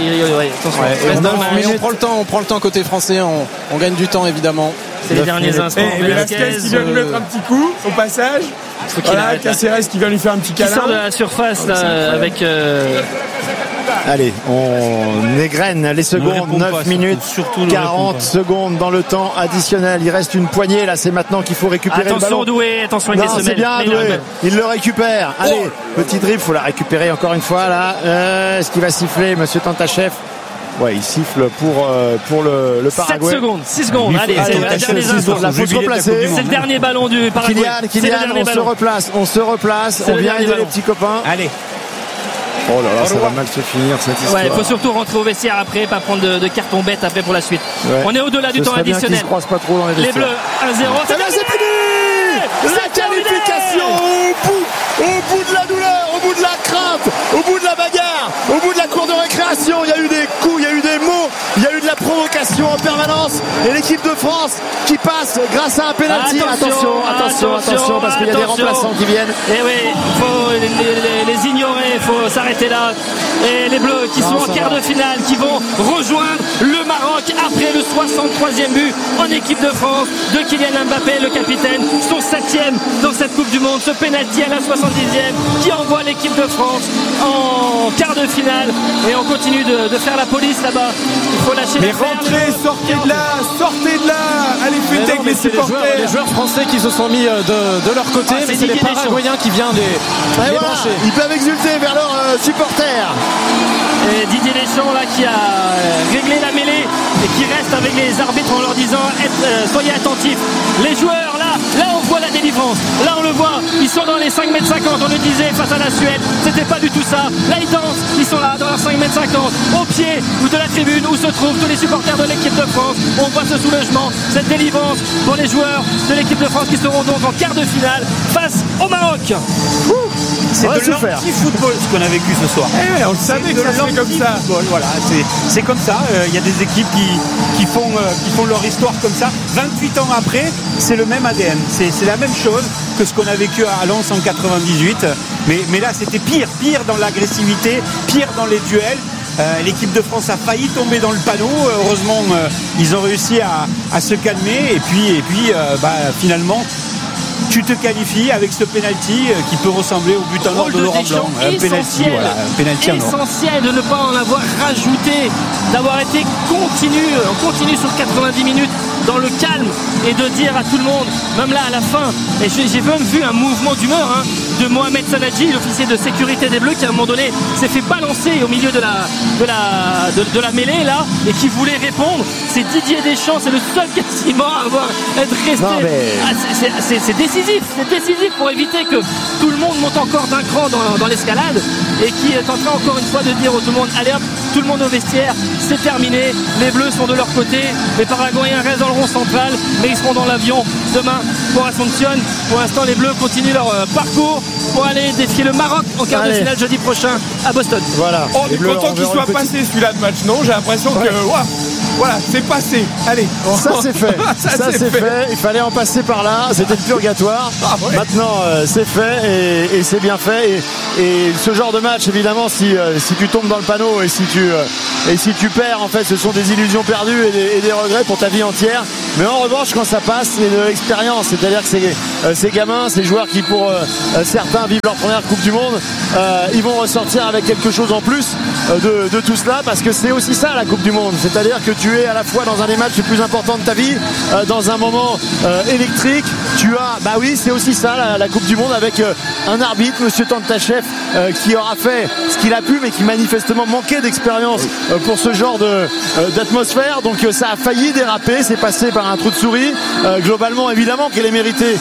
attention. On prend le temps côté français, on gagne du temps évidemment. C'est les derniers instants. Et Velasquez qui vient lui mettre un petit coup au passage. Voilà, Caceres qui vient lui faire un petit câlin. Qui sort de la surface là, avec. Allez, on égrène les secondes, 9 minutes, 40 secondes dans le temps additionnel. Il reste une poignée, là, c'est maintenant qu'il faut récupérer le ballon. Attention Doué, attention avec les semelles. C'est bien Doué, il le récupère. Allez, petit dribble, faut la récupérer encore une fois, là. Est-ce qu'il va siffler, monsieur Tantachev? Ouais, il siffle pour le Paraguay. 6 secondes. Allez, c'est la dernière instants. Il faut se replacer. C'est le dernier ballon du Paraguay. Kylian, on se replace. On vient aider les petits copains. Allez. Oh là là, ça va mal se finir cette histoire. Il faut surtout rentrer au vestiaire après, pas prendre de carton bête après pour la suite. On est au-delà du temps additionnel. Ils se croisent pas trop dans les vestiaires. Les Bleus 1-0. C'est fini. La qualification au bout de la douleur, au bout de la crainte, au bout de la bagarre, au bout de la cour de récréation. Il y a eu des coups, il y a eu des mots, il y a eu de la provocation en permanence. Et l'équipe de France qui passe grâce à un pénalty. Attention, parce qu'il y a des remplaçants qui viennent. Et oui, il faut les ignorer, il faut s'arrêter là. Et les Bleus qui sont en quart de finale, qui vont rejoindre le Maroc après le 63e but en équipe de France de Kylian Mbappé, le capitaine, son 7e dans cette Coupe du Monde. Ce pénalty à la 70e qui envoie l'équipe de France en quart de finale. Et on continue de faire la police là-bas. Il faut lâcher les rentrez, sortez de là. Allez, fêtez avec les supporters. Les joueurs français qui se sont mis de leur côté, mais c'est les Paraguayens qui viennent les brancher. Ils peuvent exulter vers leurs supporters. Et Didier Deschamps là qui a réglé la mêlée et qui reste avec les arbitres en leur disant soyez attentifs. Les joueurs là on voit la délivrance. Là on le voit, ils sont dans les 5,50 m. On le disait face à la Suède, c'était pas du tout ça. Là ils dansent, ils sont là dans leurs 5,50 m au pied ou de la tribune où se trouvent tous les supporters de l'équipe de France. On voit ce soulagement, cette délivrance pour les joueurs de l'équipe de France qui seront donc en quart de finale face au Maroc. C'est de l'anti-football ce qu'on a vécu ce soir. On savait que ça serait comme ça. Voilà, c'est comme ça. Il y a des équipes qui font leur histoire comme ça. 28 ans après, c'est le même ADN. C'est la même chose que ce qu'on a vécu à Lens en 98. Mais là, c'était pire dans l'agressivité, pire dans les duels. L'équipe de France a failli tomber dans le panneau. Heureusement, ils ont réussi à se calmer. Et puis finalement, tu te qualifies avec ce penalty qui peut ressembler au but en or de Laurent Blanc. Essentiel de ne pas en avoir rajouté, d'avoir été continu sur 90 minutes dans le calme et de dire à tout le monde, même là à la fin, et j'ai même vu un mouvement d'humeur de Mohamed Sanadji, l'officier de sécurité des Bleus, qui à un moment donné s'est fait balancer au milieu de la mêlée là et qui voulait répondre. C'est Didier Deschamps, c'est le seul quasiment à être resté. C'est décisif pour éviter que tout le monde monte encore d'un cran dans l'escalade et qui est en train encore une fois de dire à tout le monde allez hop, tout le monde au vestiaire, c'est terminé. Les Bleus sont de leur côté, les Paraguayens restent dans le rond central, mais ils seront dans l'avion demain pour Asunción. Pour l'instant, les Bleus continuent leur parcours pour aller défier le Maroc en quart de finale jeudi prochain à Boston. Voilà. On est content qu'il soit passé celui-là de match, non? J'ai l'impression que voilà, c'est passé. Allez, ça c'est fait. ça c'est fait. Il fallait en passer par là. C'était le purgatoire. Maintenant, c'est fait et c'est bien fait. Et ce genre de match, évidemment, si tu tombes dans le panneau et si tu perds, en fait, ce sont des illusions perdues et des regrets pour ta vie entière. Mais en revanche, quand ça passe, c'est de l'expérience. C'est-à-dire que ces gamins, ces joueurs qui, pour certains, vivent leur première Coupe du Monde, ils vont ressortir avec quelque chose en plus de tout cela, parce que c'est aussi ça la Coupe du Monde. C'est-à-dire que tu es à la fois dans un des matchs les plus importants de ta vie, dans un moment électrique. Tu as, bah oui, c'est aussi ça la Coupe du Monde, avec un arbitre, Monsieur Tantachev, qui aura fait ce qu'il a pu, mais qui manifestement manquait d'expérience pour ce genre d'atmosphère. Donc ça a failli déraper, c'est passé par un trou de souris. Globalement, évidemment qu'elle est méritée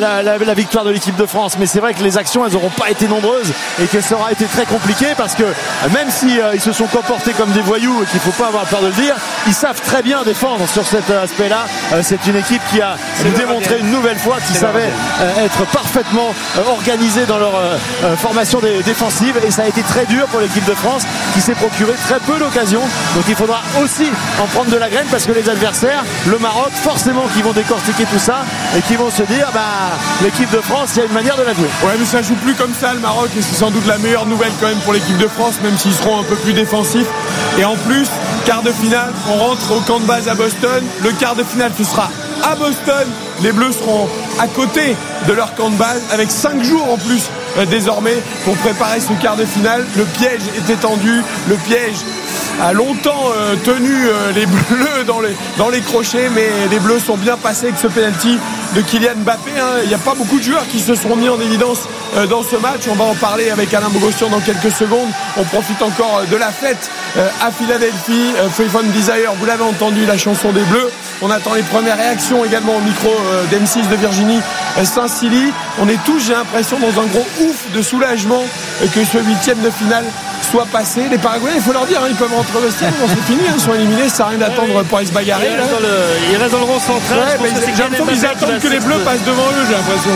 la victoire de l'équipe de France, mais c'est vrai que les actions, elles n'auront pas été nombreuses et que ça aura été très compliqué, parce que même si ils se sont comportés comme des voyous et qu'il ne faut pas avoir peur de le dire, ils savent très bien défendre sur cet aspect-là. C'est une équipe qui a démontré une nouvelle fois qu'ils savaient être parfaitement organisés dans leur formation défensive, et ça a été très dur pour l'équipe de France, qui s'est procuré très peu d'occasions. Donc il faudra aussi en prendre de la graine, parce que les adversaires, le Maroc, forcément qui vont décortiquer tout ça et qui vont se dire, l'équipe de France, il y a une manière de la jouer. Ouais, mais ça joue plus comme ça, le Maroc, et c'est sans doute la meilleure nouvelle quand même pour l'équipe de France, même s'ils seront un peu plus défensifs. Et en plus, quart de finale, on rentre au camp de base à Boston. Le quart de finale, ce sera à Boston. Les Bleus seront à côté de leur camp de base, avec 5 jours en plus désormais pour préparer ce quart de finale. Le piège était tendu, le piège a longtemps tenu les Bleus dans les crochets, mais les Bleus sont bien passés avec ce penalty de Kylian Mbappé. Il n'y a pas beaucoup de joueurs qui se sont mis en évidence dans ce match. On va en parler avec Alain Bogossian dans quelques secondes. On profite encore de la fête à Philadelphie. Free From Desire, vous l'avez entendu, la chanson des Bleus. On attend les premières réactions également au micro d'M6 de Virginie Saint-Silly. On est tous, j'ai l'impression, dans un gros ouf de soulagement que ce 8e de finale soit passé. Les Paraguayens, il faut leur dire, ils peuvent rentrer au vestiaire. C'est fini, ils sont éliminés, ça n'a rien d'attendre pour aller se bagarrer. Il reste dans le rond central. J'ai l'impression qu'ils attendent que les Bleus passent devant eux, j'ai l'impression.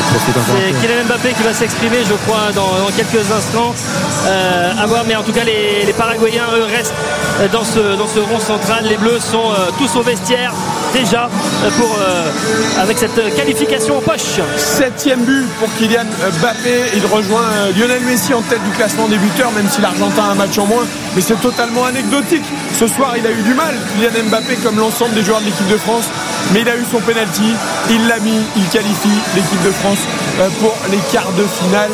C'est Kylian Mbappé qui va s'exprimer, je crois, dans quelques instants. À voir, mais en tout cas, les Paraguayens, eux, restent dans ce rond central. Les Bleus sont tous au vestiaire déjà avec cette qualification en poche. 7e but pour Kylian Mbappé. Il rejoint Lionel Messi en tête du classement des buteurs, même si l'Argentin a un match en moins. Mais c'est totalement anecdotique. Ce soir, il a eu du mal, Kylian Mbappé, comme l'ensemble des joueurs de l'équipe de France. Mais il a eu son penalty, il l'a mis, il qualifie l'équipe de France pour les quarts de finale.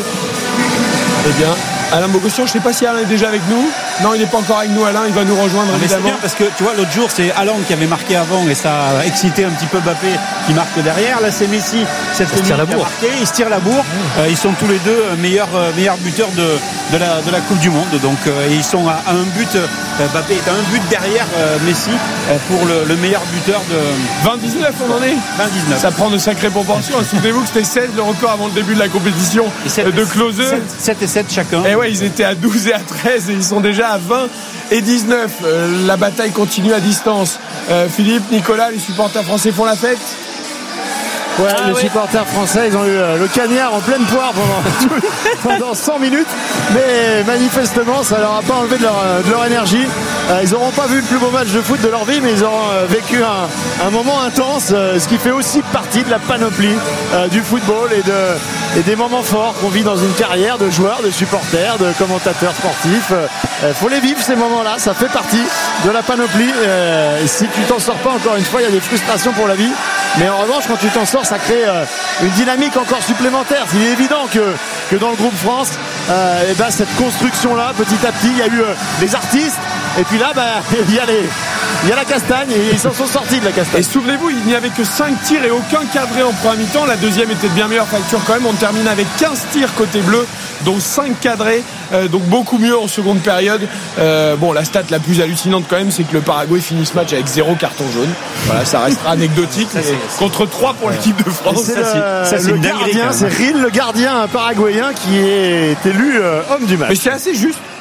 Eh bien, Alain Bogossian, je ne sais pas si Alain est déjà avec nous. Non, il n'est pas encore avec nous, Alain, il va nous rejoindre évidemment. C'est bien parce que tu vois, l'autre jour c'est Haaland qui avait marqué avant et ça a excité un petit peu Mbappé qui marque derrière. Là c'est Messi, cette fois qui a marqué, il se tire la bourre. Ils sont tous les deux meilleurs buteurs de la Coupe du Monde. Donc ils sont à un but. Mbappé est à un but derrière Messi pour le meilleur buteur de 20-19, on en est 20-19. Ça prend de sacrées proportions. Souvenez-vous que c'était 16 le record avant le début de la compétition de Klose. 7 et 7 chacun. Et ouais, ils étaient à 12 et à 13 et ils sont déjà à 20 et 19. La bataille continue à distance. Philippe, Nicolas, les supporters français font la fête. Ouais, les supporters français, ils ont eu le cagnard en pleine poire pendant 100 minutes, mais manifestement ça leur a pas enlevé de leur énergie. Ils n'auront pas vu le plus beau match de foot de leur vie, mais ils auront vécu un moment intense, ce qui fait aussi partie de la panoplie du football et des moments forts qu'on vit dans une carrière de joueurs, de supporters, de commentateurs sportifs. Faut les vivre ces moments-là, ça fait partie de la panoplie. Si tu t'en sors pas, encore une fois, il y a des frustrations pour la vie, mais en revanche quand tu t'en sors, ça crée une dynamique encore supplémentaire. Il est évident que dans le groupe France, cette construction-là, petit à petit, il y a eu les artistes, et puis là, il y a la castagne, et ils s'en sont sortis de la castagne. Et souvenez-vous, il n'y avait que 5 tirs et aucun cadré en première mi-temps. La deuxième était de bien meilleure facture quand même. On termine avec 15 tirs côté bleu, dont 5 cadrés, donc beaucoup mieux en seconde période. La stat la plus hallucinante quand même, c'est que le Paraguay finit ce match avec 0 carton jaune. Voilà, ça restera anecdotique, mais contre 3 pour l'équipe de France. C'est le gardien, c'est Ril, le gardien paraguayen, qui est élu homme du match. Mais c'est assez juste.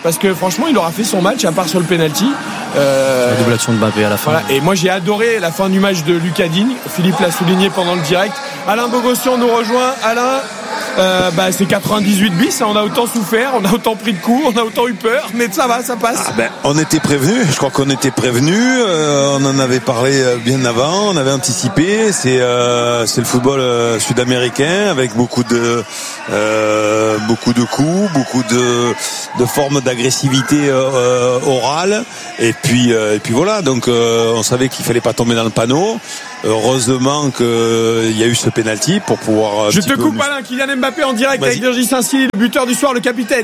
parce que franchement il aura fait son match à part sur le penalty. La double action de Mbappé à la fin. Voilà. Et moi j'ai adoré la fin du match de Lucas Digne. Philippe l'a souligné pendant le direct. Alain Bogossian nous rejoint. Alain, c'est 98 bis, on a autant souffert, on a autant pris de coups, on a autant eu peur, mais ça va, ça passe. On était prévenus, je crois qu'on était prévenus, on en avait parlé bien avant, on avait anticipé, c'est le football sud-américain avec beaucoup de coups, beaucoup de formes d'agressivité orale, et puis voilà, donc on savait qu'il fallait pas tomber dans le panneau. Heureusement qu'il y a eu ce penalty pour pouvoir. Je te coupe Alain, Kylian Mbappé en direct avec Virgil Saint-Cyr, le buteur du soir, le capitaine.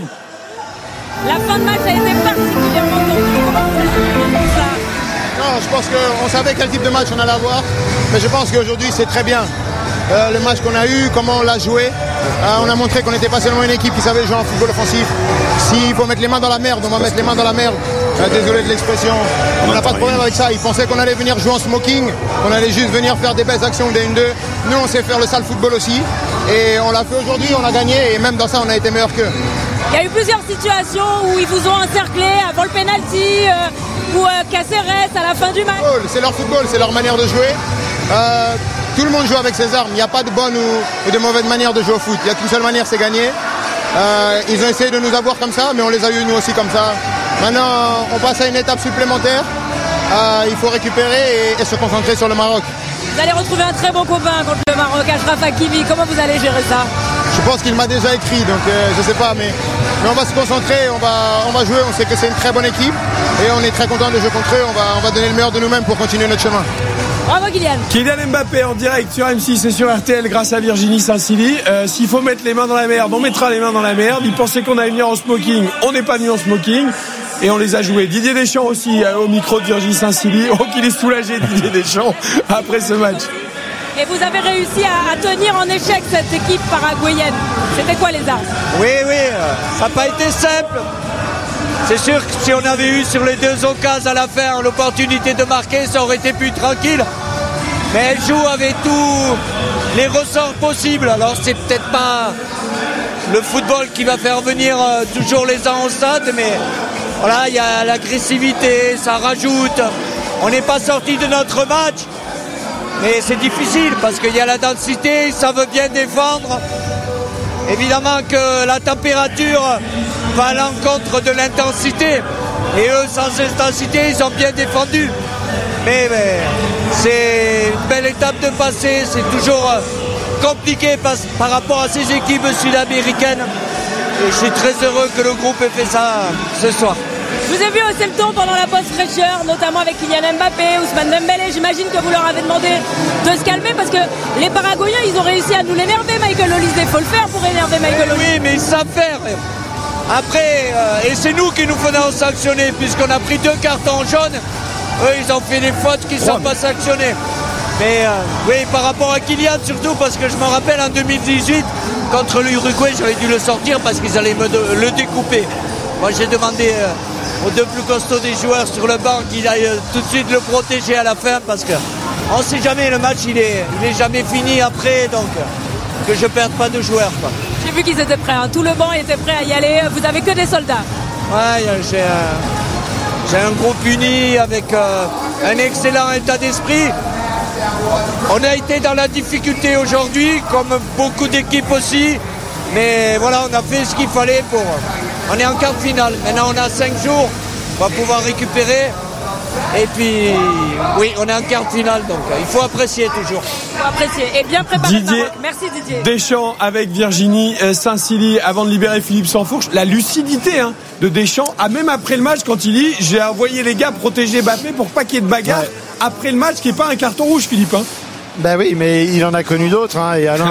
La fin de match a été particulièrement tendue. Non, je pense qu'on savait quel type de match on allait avoir, mais je pense qu'aujourd'hui c'est très bien. Le match qu'on a eu, comment on l'a joué, on a montré qu'on n'était pas seulement une équipe qui savait jouer en football offensif. S'il faut mettre les mains dans la merde, on va mettre les mains dans la merde. Désolé de l'expression, on n'a pas de problème avec ça. Ils pensaient qu'on allait venir jouer en smoking, qu'on allait juste venir faire des belles actions de 1-2. Nous on sait faire le sale football aussi, et on l'a fait aujourd'hui, on a gagné, et même dans ça on a été meilleur qu'eux. Il y a eu plusieurs situations où ils vous ont encerclé avant le penalty, ou Caceres à la fin du match. C'est leur football, c'est leur manière de jouer. Tout le monde joue avec ses armes, il n'y a pas de bonne ou de mauvaise manière de jouer au foot. Il n'y a qu'une seule manière, c'est gagner. Ils ont essayé de nous avoir comme ça, mais on les a eu nous aussi comme ça. Maintenant, on passe à une étape supplémentaire. Il faut récupérer et se concentrer sur le Maroc. Vous allez retrouver un très bon copain contre le Maroc, Achraf Hakimi. Comment vous allez gérer ça? Je pense qu'il m'a déjà écrit, donc je ne sais pas, mais on va se concentrer, on va jouer. On sait que c'est une très bonne équipe et on est très content de jouer contre eux. On va donner le meilleur de nous-mêmes pour continuer notre chemin. Bravo Kylian. Kylian Mbappé en direct sur M6 et sur RTL grâce à Virginie Saint-Cyr. S'il faut mettre les mains dans la merde, on mettra les mains dans la merde. Ils pensaient qu'on allait venir en smoking, on n'est pas venu en smoking et on les a joués. Didier Deschamps aussi au micro de Virginie Saint-Cyr. Oh qu'il est soulagé Didier Deschamps après ce match. Et vous avez réussi à tenir en échec cette équipe paraguayenne. C'était quoi les armes? Oui, ça n'a pas été simple. C'est sûr que si on avait eu sur les deux occasions à la fin l'opportunité de marquer, ça aurait été plus tranquille. Mais elle joue avec tous les ressorts possibles. Alors c'est peut-être pas le football qui va faire venir toujours les uns au stade, mais voilà, il y a l'agressivité, ça rajoute. On n'est pas sorti de notre match, mais c'est difficile parce qu'il y a la densité, ça veut bien défendre. Évidemment que la température va à l'encontre de l'intensité. Et eux, sans intensité, ils ont bien défendu. Mais c'est une belle étape de passer. C'est toujours compliqué par rapport à ces équipes sud-américaines. Et je suis très heureux que le groupe ait fait ça ce soir. Je vous ai vu hausser le ton pendant la pause fraîcheur, notamment avec Kylian Mbappé, Ousmane Dembélé. J'imagine que vous leur avez demandé de se calmer parce que les Paraguayens, ils ont réussi à nous l'énerver, Michael Olise. Il faut le faire pour énerver Michael Olise. Oui, mais ils savent faire. Après, et c'est nous qui nous faisons sanctionner puisqu'on a pris 2 cartons jaunes. Eux, ils ont fait des fautes qui ne sont pas sanctionnées. Mais oui, par rapport à Kylian surtout, parce que je me rappelle en 2018, contre l'Uruguay, j'avais dû le sortir parce qu'ils allaient le découper. Moi, j'ai demandé aux 2 plus costauds des joueurs sur le banc qu'il aille tout de suite le protéger à la fin parce qu'on ne sait jamais, le match il est jamais fini après, donc que je ne perde pas de joueurs. Quoi. J'ai vu qu'ils étaient prêts, tout le banc était prêt à y aller, vous avez que des soldats. Ouais, j'ai un groupe uni avec un excellent état d'esprit. On a été dans la difficulté aujourd'hui, comme beaucoup d'équipes aussi, mais voilà, on a fait ce qu'il fallait pour... On est en quart de finale. Maintenant, on a 5 jours. On va pouvoir récupérer. Et puis, oui, on est en quart de finale. Donc, il faut apprécier toujours. Il faut apprécier. Et bien préparer le Maroc. Merci Didier. Deschamps avec Virginie Saint-Cyr avant de libérer Philippe Sansfourche. La lucidité de Deschamps, même après le match, quand il dit « J'ai envoyé les gars protéger Mbappé pour pas qu'il y ait de bagarre. Ouais. » Après le match, qui n'est pas un carton rouge, Philippe. Ben oui, mais il en a connu d'autres, et Alain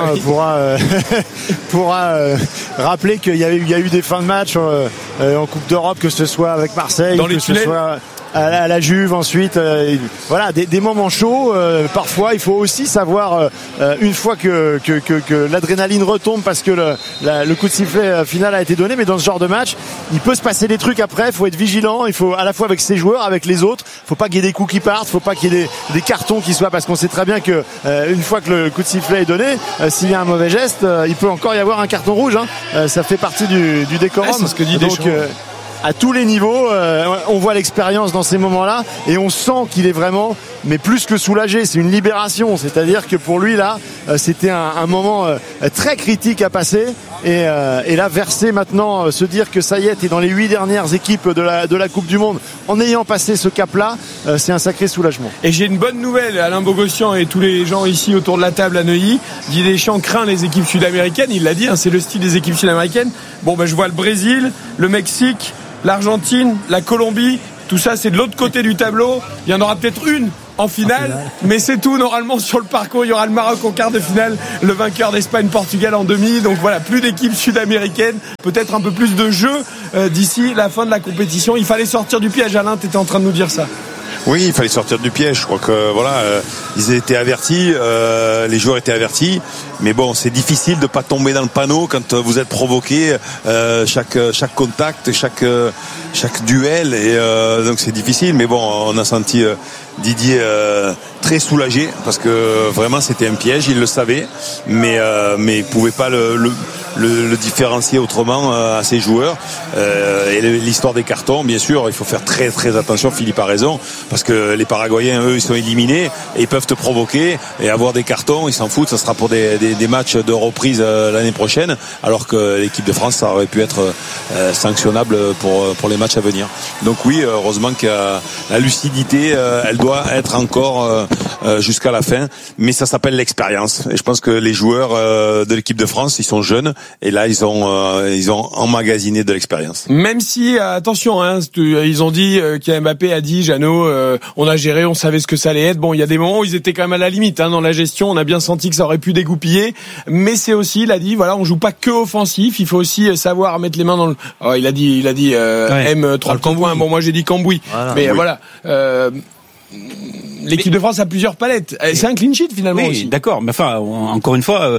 pourra rappeler qu'il y a eu des fins de match en Coupe d'Europe, que ce soit avec Marseille, que ce soit à la Juve ensuite, voilà, des moments chauds. Parfois, il faut aussi savoir, une fois que l'adrénaline retombe parce que le coup de sifflet final a été donné, mais dans ce genre de match, il peut se passer des trucs après. Il faut être vigilant. Il faut à la fois avec ses joueurs, avec les autres. Il faut pas qu'il y ait des coups qui partent. Il faut pas qu'il y ait des cartons qui soient, parce qu'on sait très bien que une fois que le coup de sifflet est donné, s'il y a un mauvais geste, il peut encore y avoir un carton rouge. Ça fait partie du décorum. C'est ce que dit Deschamps. à tous les niveaux. On voit l'expérience dans ces moments-là et on sent qu'il est vraiment, mais plus que soulagé. C'est une libération. C'est-à-dire que pour lui là, c'était un moment très critique à passer. Et là, verser maintenant, se dire que ça y est, t'es dans les 8 dernières équipes de la Coupe du Monde, en ayant passé ce cap-là, c'est un sacré soulagement. Et j'ai une bonne nouvelle, Alain Bogossian et tous les gens ici autour de la table à Neuilly. Didier Deschamps craint les équipes sud-américaines, il l'a dit, c'est le style des équipes sud-américaines. Bon, je vois le Brésil, le Mexique, l'Argentine, la Colombie, tout ça c'est de l'autre côté du tableau. Il y en aura peut-être une en finale, mais c'est tout. Normalement sur le parcours il y aura le Maroc en quart de finale, le vainqueur d'Espagne-Portugal en demi. Donc voilà, plus d'équipes sud-américaines, peut-être un peu plus de jeu d'ici la fin de la compétition. Il fallait sortir du piège. Alain, t'étais en train de nous dire ça. Oui, il fallait sortir du piège. Je crois que ils étaient avertis, les joueurs étaient avertis. Mais bon, c'est difficile de pas tomber dans le panneau quand vous êtes provoqué chaque contact, chaque duel. Et donc c'est difficile. Mais bon, on a senti Didier très soulagé parce que vraiment c'était un piège. Il le savait, mais il pouvait pas le différencier autrement à ses joueurs. Et l'histoire des cartons, bien sûr, il faut faire très très attention. Philippe a raison, parce que les Paraguayens, eux, ils sont éliminés et ils peuvent te provoquer et avoir des cartons. Ils s'en foutent, ça sera pour des matchs de reprise l'année prochaine, alors que l'équipe de France, ça aurait pu être sanctionnable pour les matchs à venir. Donc oui, heureusement que la lucidité, elle doit être encore jusqu'à la fin, mais ça s'appelle l'expérience. Et je pense que les joueurs de l'équipe de France, ils sont jeunes. Et là, ils ont emmagasiné de l'expérience. Même si, attention, ils ont dit, Mbappé a dit, Jeannot, on a géré, on savait ce que ça allait être. Bon, il y a des moments où ils étaient quand même à la limite, dans la gestion. On a bien senti que ça aurait pu dégoupiller. Mais c'est aussi, il a dit, voilà, on joue pas que offensif. Il faut aussi savoir mettre les mains dans le. Oh, il a dit, M3 le Cambouis. Bon, moi j'ai dit Cambouis. Voilà. Mais voilà. L'équipe de France a plusieurs palettes. C'est un clean sheet finalement aussi. D'accord. Mais enfin, encore une fois,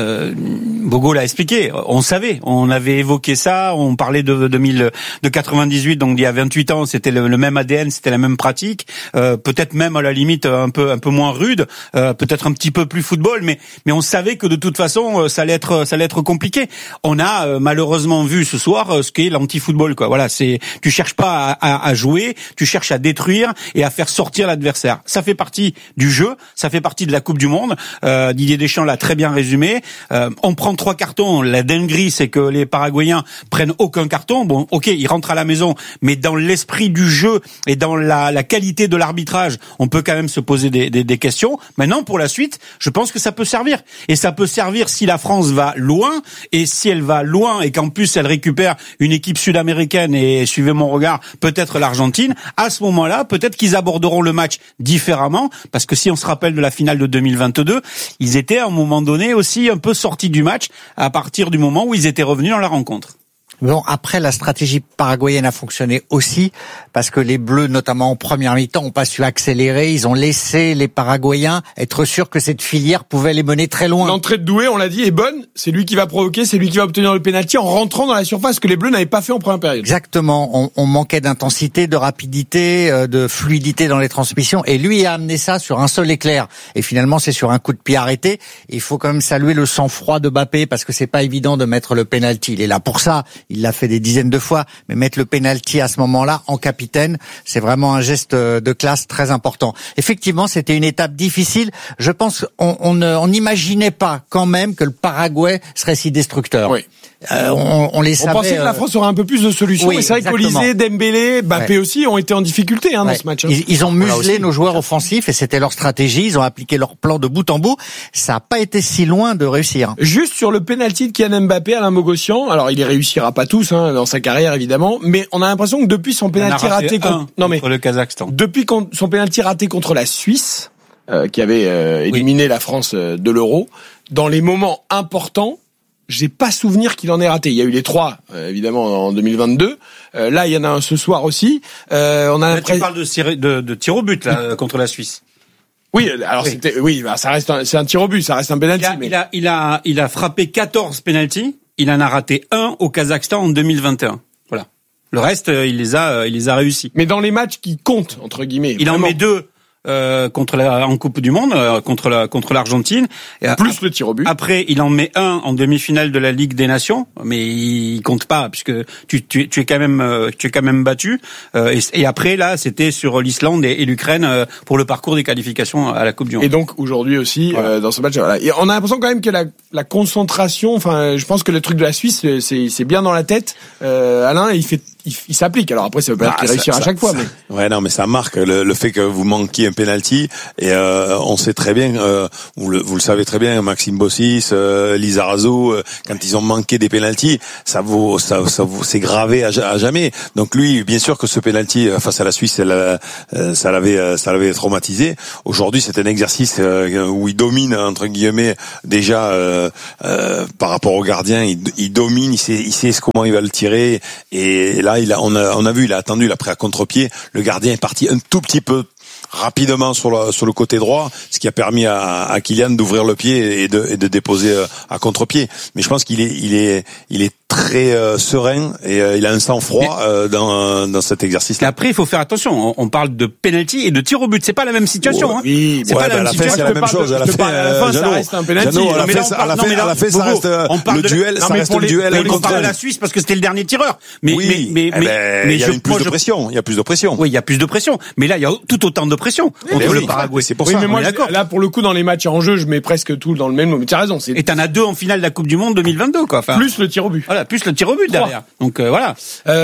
Bogo l'a expliqué. On savait, on avait évoqué ça. On parlait de 98, donc il y a 28 ans, c'était le même ADN, c'était la même pratique. Peut-être même à la limite un peu moins rude, peut-être un petit peu plus football, mais on savait que de toute façon ça allait être compliqué. On a malheureusement vu ce soir ce qu'est l'anti-football, quoi. Voilà, tu cherches pas à jouer, tu cherches à détruire et à faire sortir l'adversaire. Ça fait partie du jeu, ça fait partie de la Coupe du Monde. Didier Deschamps l'a très bien résumé. On prend 3 cartons. La dinguerie, c'est que les Paraguayens prennent aucun carton. Bon, ok, ils rentrent à la maison, mais dans l'esprit du jeu et dans la qualité de l'arbitrage, on peut quand même se poser des questions. Maintenant, pour la suite, je pense que ça peut servir. Et ça peut servir si la France va loin, et si elle va loin et qu'en plus elle récupère une équipe sud-américaine, et suivez mon regard, peut-être l'Argentine. À ce moment-là, peut-être qu'ils aborderont le match différemment, parce que si on se rappelle de la finale de 2022, ils étaient à un moment donné aussi un peu sortis du match à partir du moment où ils étaient revenus dans la rencontre. Bon, après, la stratégie paraguayenne a fonctionné aussi parce que les Bleus, notamment en première mi-temps, n'ont pas su accélérer. Ils ont laissé les Paraguayens être sûrs que cette filière pouvait les mener très loin. L'entrée de Doué, on l'a dit, est bonne. C'est lui qui va provoquer, c'est lui qui va obtenir le pénalty en rentrant dans la surface que les Bleus n'avaient pas fait en première période. Exactement. On manquait d'intensité, de rapidité, de fluidité dans les transmissions. Et lui a amené ça sur un seul éclair. Et finalement, c'est sur un coup de pied arrêté. Il faut quand même saluer le sang-froid de Mbappé parce que c'est pas évident de mettre le pénalty. Il est là pour ça. Il l'a fait des dizaines de fois, mais mettre le pénalty à ce moment-là en capitaine, c'est vraiment un geste de classe très important. Effectivement, c'était une étape difficile. Je pense on n'imaginait pas quand même que le Paraguay serait si destructeur. Oui. On les savait. On pensait que la France aurait un peu plus de solutions. Oui, et c'est vrai qu'Olysée, Dembélé, Mbappé aussi ont été en difficulté dans ce match. Ils ont muselé nos joueurs offensifs et c'était leur stratégie. Ils ont appliqué leur plan de bout en bout. Ça n'a pas été si loin de réussir. Juste sur le penalty de Kylian Mbappé, Alain Bogossian. Alors il les réussira pas tous dans sa carrière évidemment, mais on a l'impression que depuis son penalty raté contre le Kazakhstan, depuis son penalty raté contre la Suisse, qui avait éliminé la France de l'Euro, dans les moments importants, j'ai pas souvenir qu'il en ait raté. Il y a eu les 3, évidemment, en 2022. Là, il y en a un ce soir aussi. Tu parles de tir au but là, contre la Suisse. Oui, alors ça reste c'est un tir au but, ça reste un penalty. Il a frappé 14 penalties. Il en a raté 1 au Kazakhstan en 2021. Voilà. Le reste, il les a réussis. Mais dans les matchs qui comptent entre guillemets, il en met 2 en Coupe du Monde contre l'Argentine. Plus le tir au but. Après, il en met un en demi-finale de la Ligue des Nations, mais il compte pas puisque tu es quand même battu. Et après là, c'était sur l'Islande et l'Ukraine pour le parcours des qualifications à la Coupe du Monde. Et donc aujourd'hui aussi dans ce match, voilà. Et on a l'impression quand même que la concentration. Enfin, je pense que le truc de la Suisse, c'est bien dans la tête. Alain, il s'applique. Alors après, ça veut pas dire qu'il réussira à chaque fois. Mais... Ouais, non, mais ça marque le fait que vous manquiez un penalty. Et on sait très bien, vous le savez très bien, Maxime Bossis, Lizarazu, quand ils ont manqué des penaltys, ça c'est gravé à jamais. Donc lui, bien sûr que ce penalty face à la Suisse, ça l'avait traumatisé. Aujourd'hui, c'est un exercice où il domine entre guillemets déjà par rapport au gardien. Il domine, il sait comment il va le tirer. Et là, on a vu, il a attendu, il a pris à contre-pied. Le gardien est parti un tout petit peu rapidement sur le côté droit, ce qui a permis à Kylian d'ouvrir le pied et de déposer à contre-pied. Mais je pense qu'il est très serein et il a un sang-froid dans cet exercice. Et après, il faut faire attention. On parle de penalty et de tir au but. C'est pas la même situation. Oui, c'est pas la même situation. C'est la même chose. À la fin, ça reste un penalty. À la fin, ça reste le duel. Ça reste le duel. On parle de la Suisse parce que c'était le dernier tireur. Mais il y a plus de pression. Il y a plus de pression. Oui, il y a plus de pression. Mais là, il y a tout autant de pression contre le Paraguay. C'est pour ça. Mais moi, là, pour le coup, dans les matchs en jeu, je mets presque tout dans le même. Mais tu as raison. Et t'en as 2 en finale de la Coupe du Monde 2022, quoi. Plus le tir au but. Voilà, plus le tir au but derrière. Donc voilà.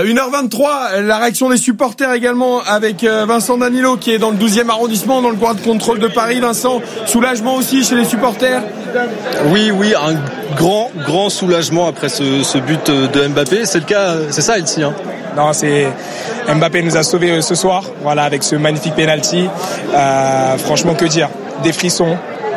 1h23, la réaction des supporters également avec Vincent Danilo qui est dans le 12e arrondissement, dans le coin de contrôle de Paris. Vincent, soulagement aussi chez les supporters. Oui, un grand soulagement après ce but de Mbappé. C'est le cas, c'est ça ici. Non, c'est Mbappé nous a sauvés ce soir. Voilà, avec ce magnifique penalty. Franchement, que dire, des frissons.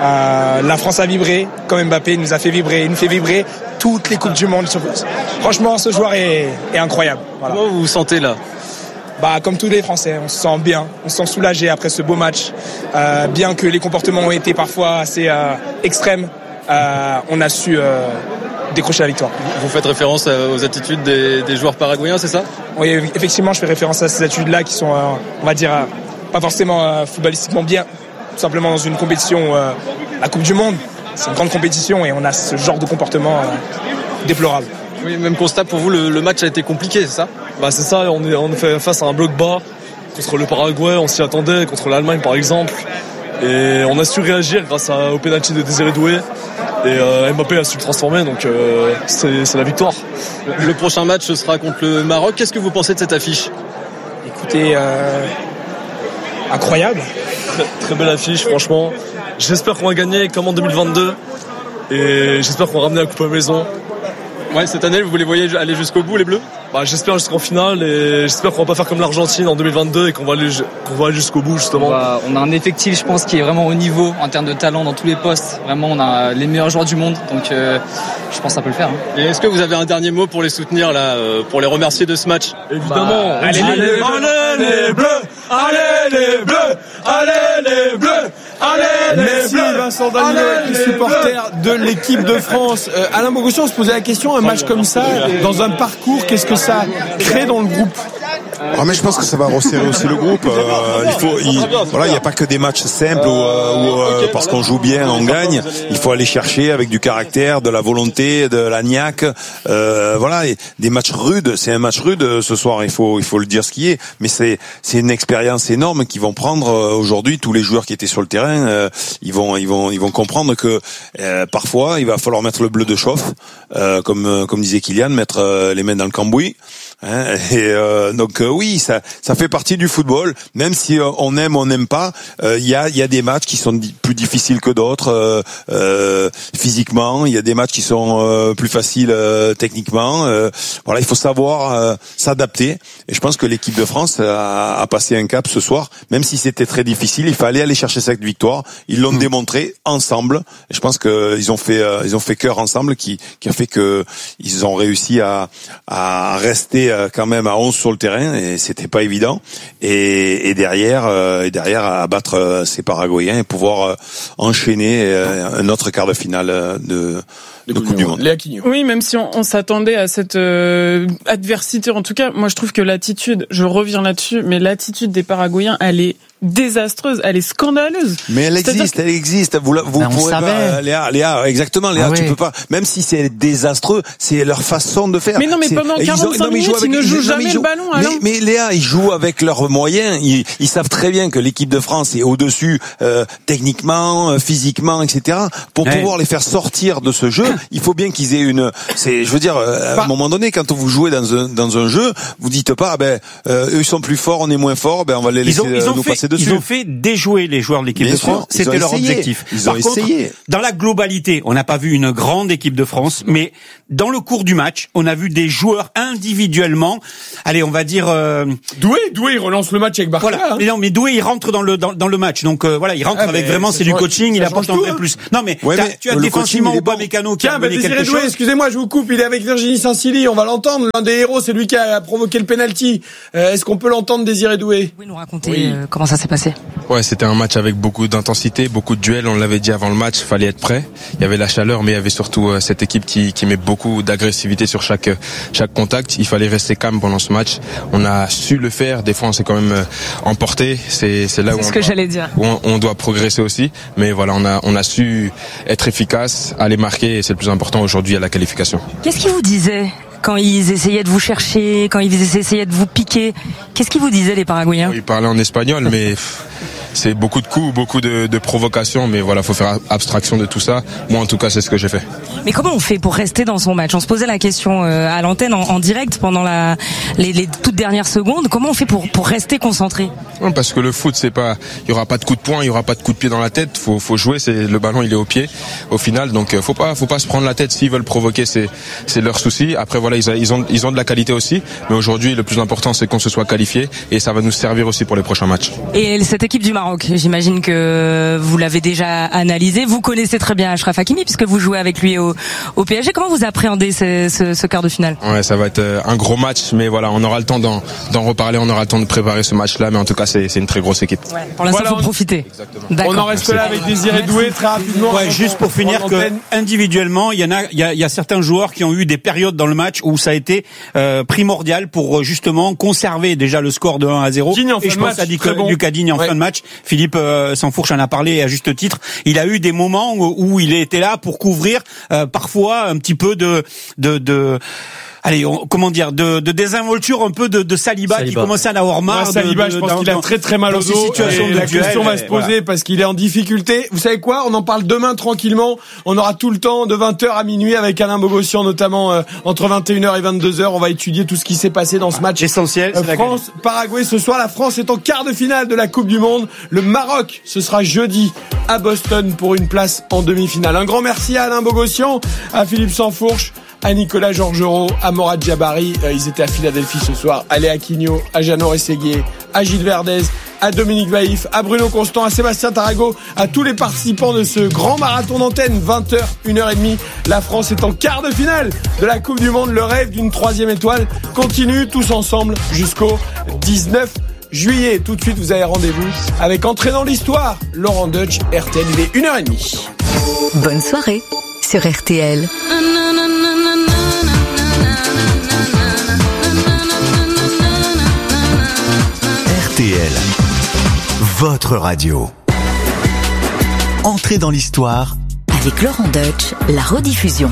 La France a vibré, comme Mbappé nous a fait vibrer. Il nous fait vibrer toutes les Coupes du Monde. Franchement, ce joueur est incroyable. Voilà. Comment vous vous sentez là ? Comme tous les Français, on se sent bien, on se sent soulagé après ce beau match. Bien que les comportements ont été parfois assez extrêmes, on a su décrocher la victoire. Vous faites référence aux attitudes des joueurs paraguayens, c'est ça ? Oui, effectivement, je fais référence à ces attitudes-là qui sont, on va dire, pas forcément footballistiquement bien. Tout simplement dans une compétition, la Coupe du Monde, c'est une grande compétition et on a ce genre de comportement déplorable. Oui, même constat pour vous, le match a été compliqué, c'est ça ? C'est ça, on fait face à un bloc bas contre le Paraguay, on s'y attendait, contre l'Allemagne par exemple. Et on a su réagir grâce au penalty de Désiré Doué. Et Mbappé a su le transformer, donc c'est la victoire. Le prochain match ce sera contre le Maroc. Qu'est-ce que vous pensez de cette affiche ? Écoutez, incroyable. Très belle affiche, franchement. J'espère qu'on va gagner comme en 2022. Et j'espère qu'on va ramener la coupe à la maison. Ouais, cette année, vous les voyez aller jusqu'au bout, les Bleus ? J'espère jusqu'en finale et j'espère qu'on va pas faire comme l'Argentine en 2022 et qu'on va aller jusqu'au bout, justement. On a un effectif, je pense, qui est vraiment au niveau en termes de talent dans tous les postes. Vraiment, on a les meilleurs joueurs du monde, donc je pense que ça peut le faire. Et est-ce que vous avez un dernier mot pour les soutenir, là, pour les remercier de ce match ? Évidemment. Allez les Bleus, allez les Bleus, allez les Bleus, allez les Bleus. Merci Vincent Danilo, supporter de l'équipe de France. Alain Bogossian, on se posait la question, un match comme ça, dans un parcours, qu'est-ce que ça crée dans le groupe ? Mais je pense que ça va resserrer aussi le groupe. Il n'y a pas que des matchs simples où parce qu'on joue bien, on gagne. Il faut aller chercher avec du caractère, de la volonté, de la niaque. Et des matchs rudes. C'est un match rude ce soir. Il faut le dire ce qui est. Mais c'est une expérience énorme qu'ils vont prendre aujourd'hui. Tous les joueurs qui étaient sur le terrain, ils vont comprendre que parfois il va falloir mettre le bleu de chauffe, comme disait Kylian, mettre les mains dans le cambouis. Donc oui, ça fait partie du football. Même si on aime, on n'aime pas, il y a des matchs qui sont plus difficiles que d'autres physiquement. Il y a des matchs qui sont plus faciles techniquement. Il faut savoir s'adapter. Et je pense que l'équipe de France a passé un cap ce soir. Même si c'était très difficile, il fallait aller chercher cette victoire. Ils l'ont démontré ensemble. Et je pense que ils ont fait cœur ensemble, qui a fait que ils ont réussi à rester quand même à 11 sur le terrain, et c'était pas évident, et derrière à battre ces Paraguayens et pouvoir enchaîner un autre quart de finale de Coupe du Monde. Oui, même si on s'attendait à cette adversité, en tout cas, moi je trouve que l'attitude, je reviens là-dessus, mais l'attitude des Paraguayens, elle est désastreuse, elle est scandaleuse. Mais elle existe. Vous pourrez pas, Léa, exactement, Léa, tu peux pas, même si c'est désastreux, c'est leur façon de faire. Mais non, mais pendant 45 minutes, ils ne jouent jamais le ballon, alors. Mais Léa, ils jouent avec leurs moyens, ils savent très bien que l'équipe de France est au-dessus, techniquement, physiquement, etc. Pour pouvoir les faire sortir de ce jeu, il faut bien qu'ils aient à un moment donné, quand vous jouez dans un jeu, vous dites pas, eux ils sont plus forts, on est moins forts, on va les laisser passer dessus. Ils ont fait déjouer les joueurs de l'équipe de France, c'était leur objectif. Par contre, dans la globalité, on n'a pas vu une grande équipe de France, mais dans le cours du match, on a vu des joueurs individuellement, allez, on va dire Doué, il relance le match avec Barcola. Voilà. Mais non, mais Doué, il rentre dans le match. Donc il rentre avec vraiment c'est du coaching, il apporte un vrai plus. Non mais tu as défensivement Upamecano qui a mené quelque chose. Excusez-moi, je vous coupe, il est avec Virginie Saint-Silly, on va l'entendre, l'un des héros, c'est lui qui a provoqué le penalty. Est-ce qu'on peut l'entendre, Désiré Doué? Vous pouvez nous raconter comment ça s'est passé? Ouais, c'était un match avec beaucoup d'intensité, beaucoup de duels, on l'avait dit avant le match, fallait être prêt. Il y avait la chaleur, mais il y avait surtout cette équipe qui met beaucoup d'agressivité sur chaque contact. Il fallait rester calme pendant ce match. On a su le faire, des fois on s'est quand même emporté, c'est là où on doit progresser aussi, mais voilà, on a su être efficace, aller marquer, et c'est le plus important aujourd'hui à la qualification. Qu'est-ce qu'ils vous disaient quand ils essayaient de vous chercher, quand ils essayaient de vous piquer? Qu'est-ce qu'ils vous disaient, les Paraguayens? Ils parlaient en espagnol, mais c'est beaucoup de coups, beaucoup de provocations, mais voilà, faut faire abstraction de tout ça. Moi, en tout cas, c'est ce que j'ai fait. Mais comment on fait pour rester dans son match? On se posait la question à l'antenne en direct pendant les toutes dernières secondes. Comment on fait pour rester concentré? Parce que le foot, il y aura pas de coup de poing, il y aura pas de coup de pied dans la tête. Faut jouer. Le ballon, il est au pied, au final. Donc, faut pas se prendre la tête. S'ils veulent provoquer, c'est leur souci. Après, voilà, ils ont de la qualité aussi. Mais aujourd'hui, le plus important, c'est qu'on se soit qualifié, et ça va nous servir aussi pour les prochains matchs. Et cette équipe du Maroc, j'imagine que vous l'avez déjà analysé. Vous connaissez très bien Achraf Hakimi puisque vous jouez avec lui au PSG. Comment vous appréhendez ce quart de finale? Ouais, ça va être un gros match, mais voilà, on aura le temps d'en reparler, on aura le temps de préparer ce match-là, mais en tout cas, c'est une très grosse équipe. Ouais, pour l'instant, faut profiter. On en reste là avec Désiré Doué très rapidement. Ouais, juste pour finir que individuellement, il y a certains joueurs qui ont eu des périodes dans le match où ça a été primordial pour justement conserver déjà le score de 1-0. Et je pense à Lucas Digne en fin de match. Philippe Sansfourche en a parlé à juste titre. Il a eu des moments où il était là pour couvrir parfois un petit peu de désinvolture un peu de Saliba qui commençait à avoir marre. Saliba, je pense qu'il a très très mal au dos. La question va se poser parce qu'il est en difficulté. Vous savez quoi? On en parle demain tranquillement. On aura tout le temps de 20h à minuit avec Alain Bogossian, notamment entre 21h et 22h. On va étudier tout ce qui s'est passé dans ce match. Essentiel. France-Paraguay ce soir. La France est en quart de finale de la Coupe du Monde. Le Maroc, ce sera jeudi à Boston pour une place en demi-finale. Un grand merci à Alain Bogossian, à Philippe Sansfourche, à Nicolas Georgerot, à Morad Jabari, ils étaient à Philadelphie ce soir, à Léa Quigno, à Jeannot Rességuier, à Gilles Verdez, à Dominique Baïf, à Bruno Constant, à Sébastien Tarago, à tous les participants de ce grand marathon d'antenne, 20h, 1h30. La France est en quart de finale de la Coupe du Monde. Le rêve d'une 3e étoile continue tous ensemble jusqu'au 19 juillet. Tout de suite, vous avez rendez-vous avec Entrée dans l'Histoire. Laurent Deutsch, RTL, il est 1h30. Bonne soirée sur RTL. RTL, votre radio. Entrez dans l'histoire. Avec Laurent Deutsch, la rediffusion.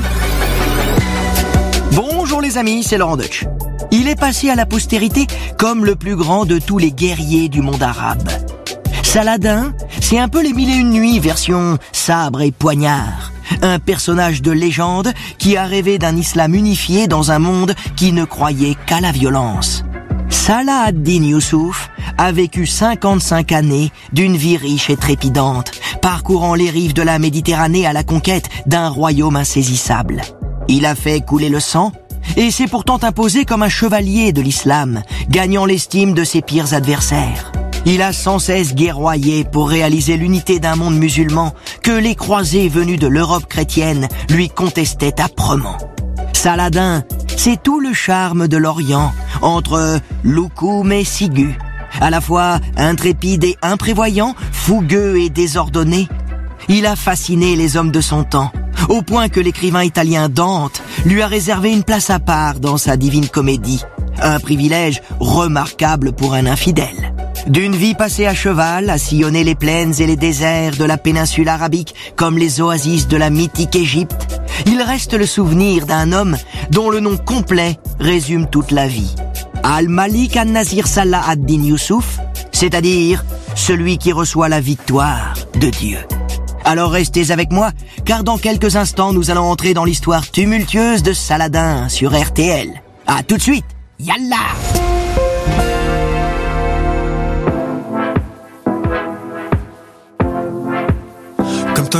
Bonjour les amis, c'est Laurent Deutsch. Il est passé à la postérité comme le plus grand de tous les guerriers du monde arabe. Saladin, c'est un peu les 1001 nuits version sabre et poignard. Un personnage de légende qui a rêvé d'un islam unifié dans un monde qui ne croyait qu'à la violence. Salah ad-Din Youssouf a vécu 55 années d'une vie riche et trépidante, parcourant les rives de la Méditerranée à la conquête d'un royaume insaisissable. Il a fait couler le sang et s'est pourtant imposé comme un chevalier de l'islam, gagnant l'estime de ses pires adversaires. Il a sans cesse guerroyé pour réaliser l'unité d'un monde musulman que les croisés venus de l'Europe chrétienne lui contestaient âprement. Saladin, c'est tout le charme de l'Orient, entre loukoum et sigu, à la fois intrépide et imprévoyant, fougueux et désordonné. Il a fasciné les hommes de son temps, au point que l'écrivain italien Dante lui a réservé une place à part dans sa Divine Comédie, un privilège remarquable pour un infidèle. D'une vie passée à cheval, à sillonner les plaines et les déserts de la péninsule arabique comme les oasis de la mythique Égypte, il reste le souvenir d'un homme dont le nom complet résume toute la vie. Al-Malik al-Nasir Salah ad-Din Youssouf, c'est-à-dire celui qui reçoit la victoire de Dieu. Alors restez avec moi, car dans quelques instants, nous allons entrer dans l'histoire tumultueuse de Saladin sur RTL. À tout de suite, yallah!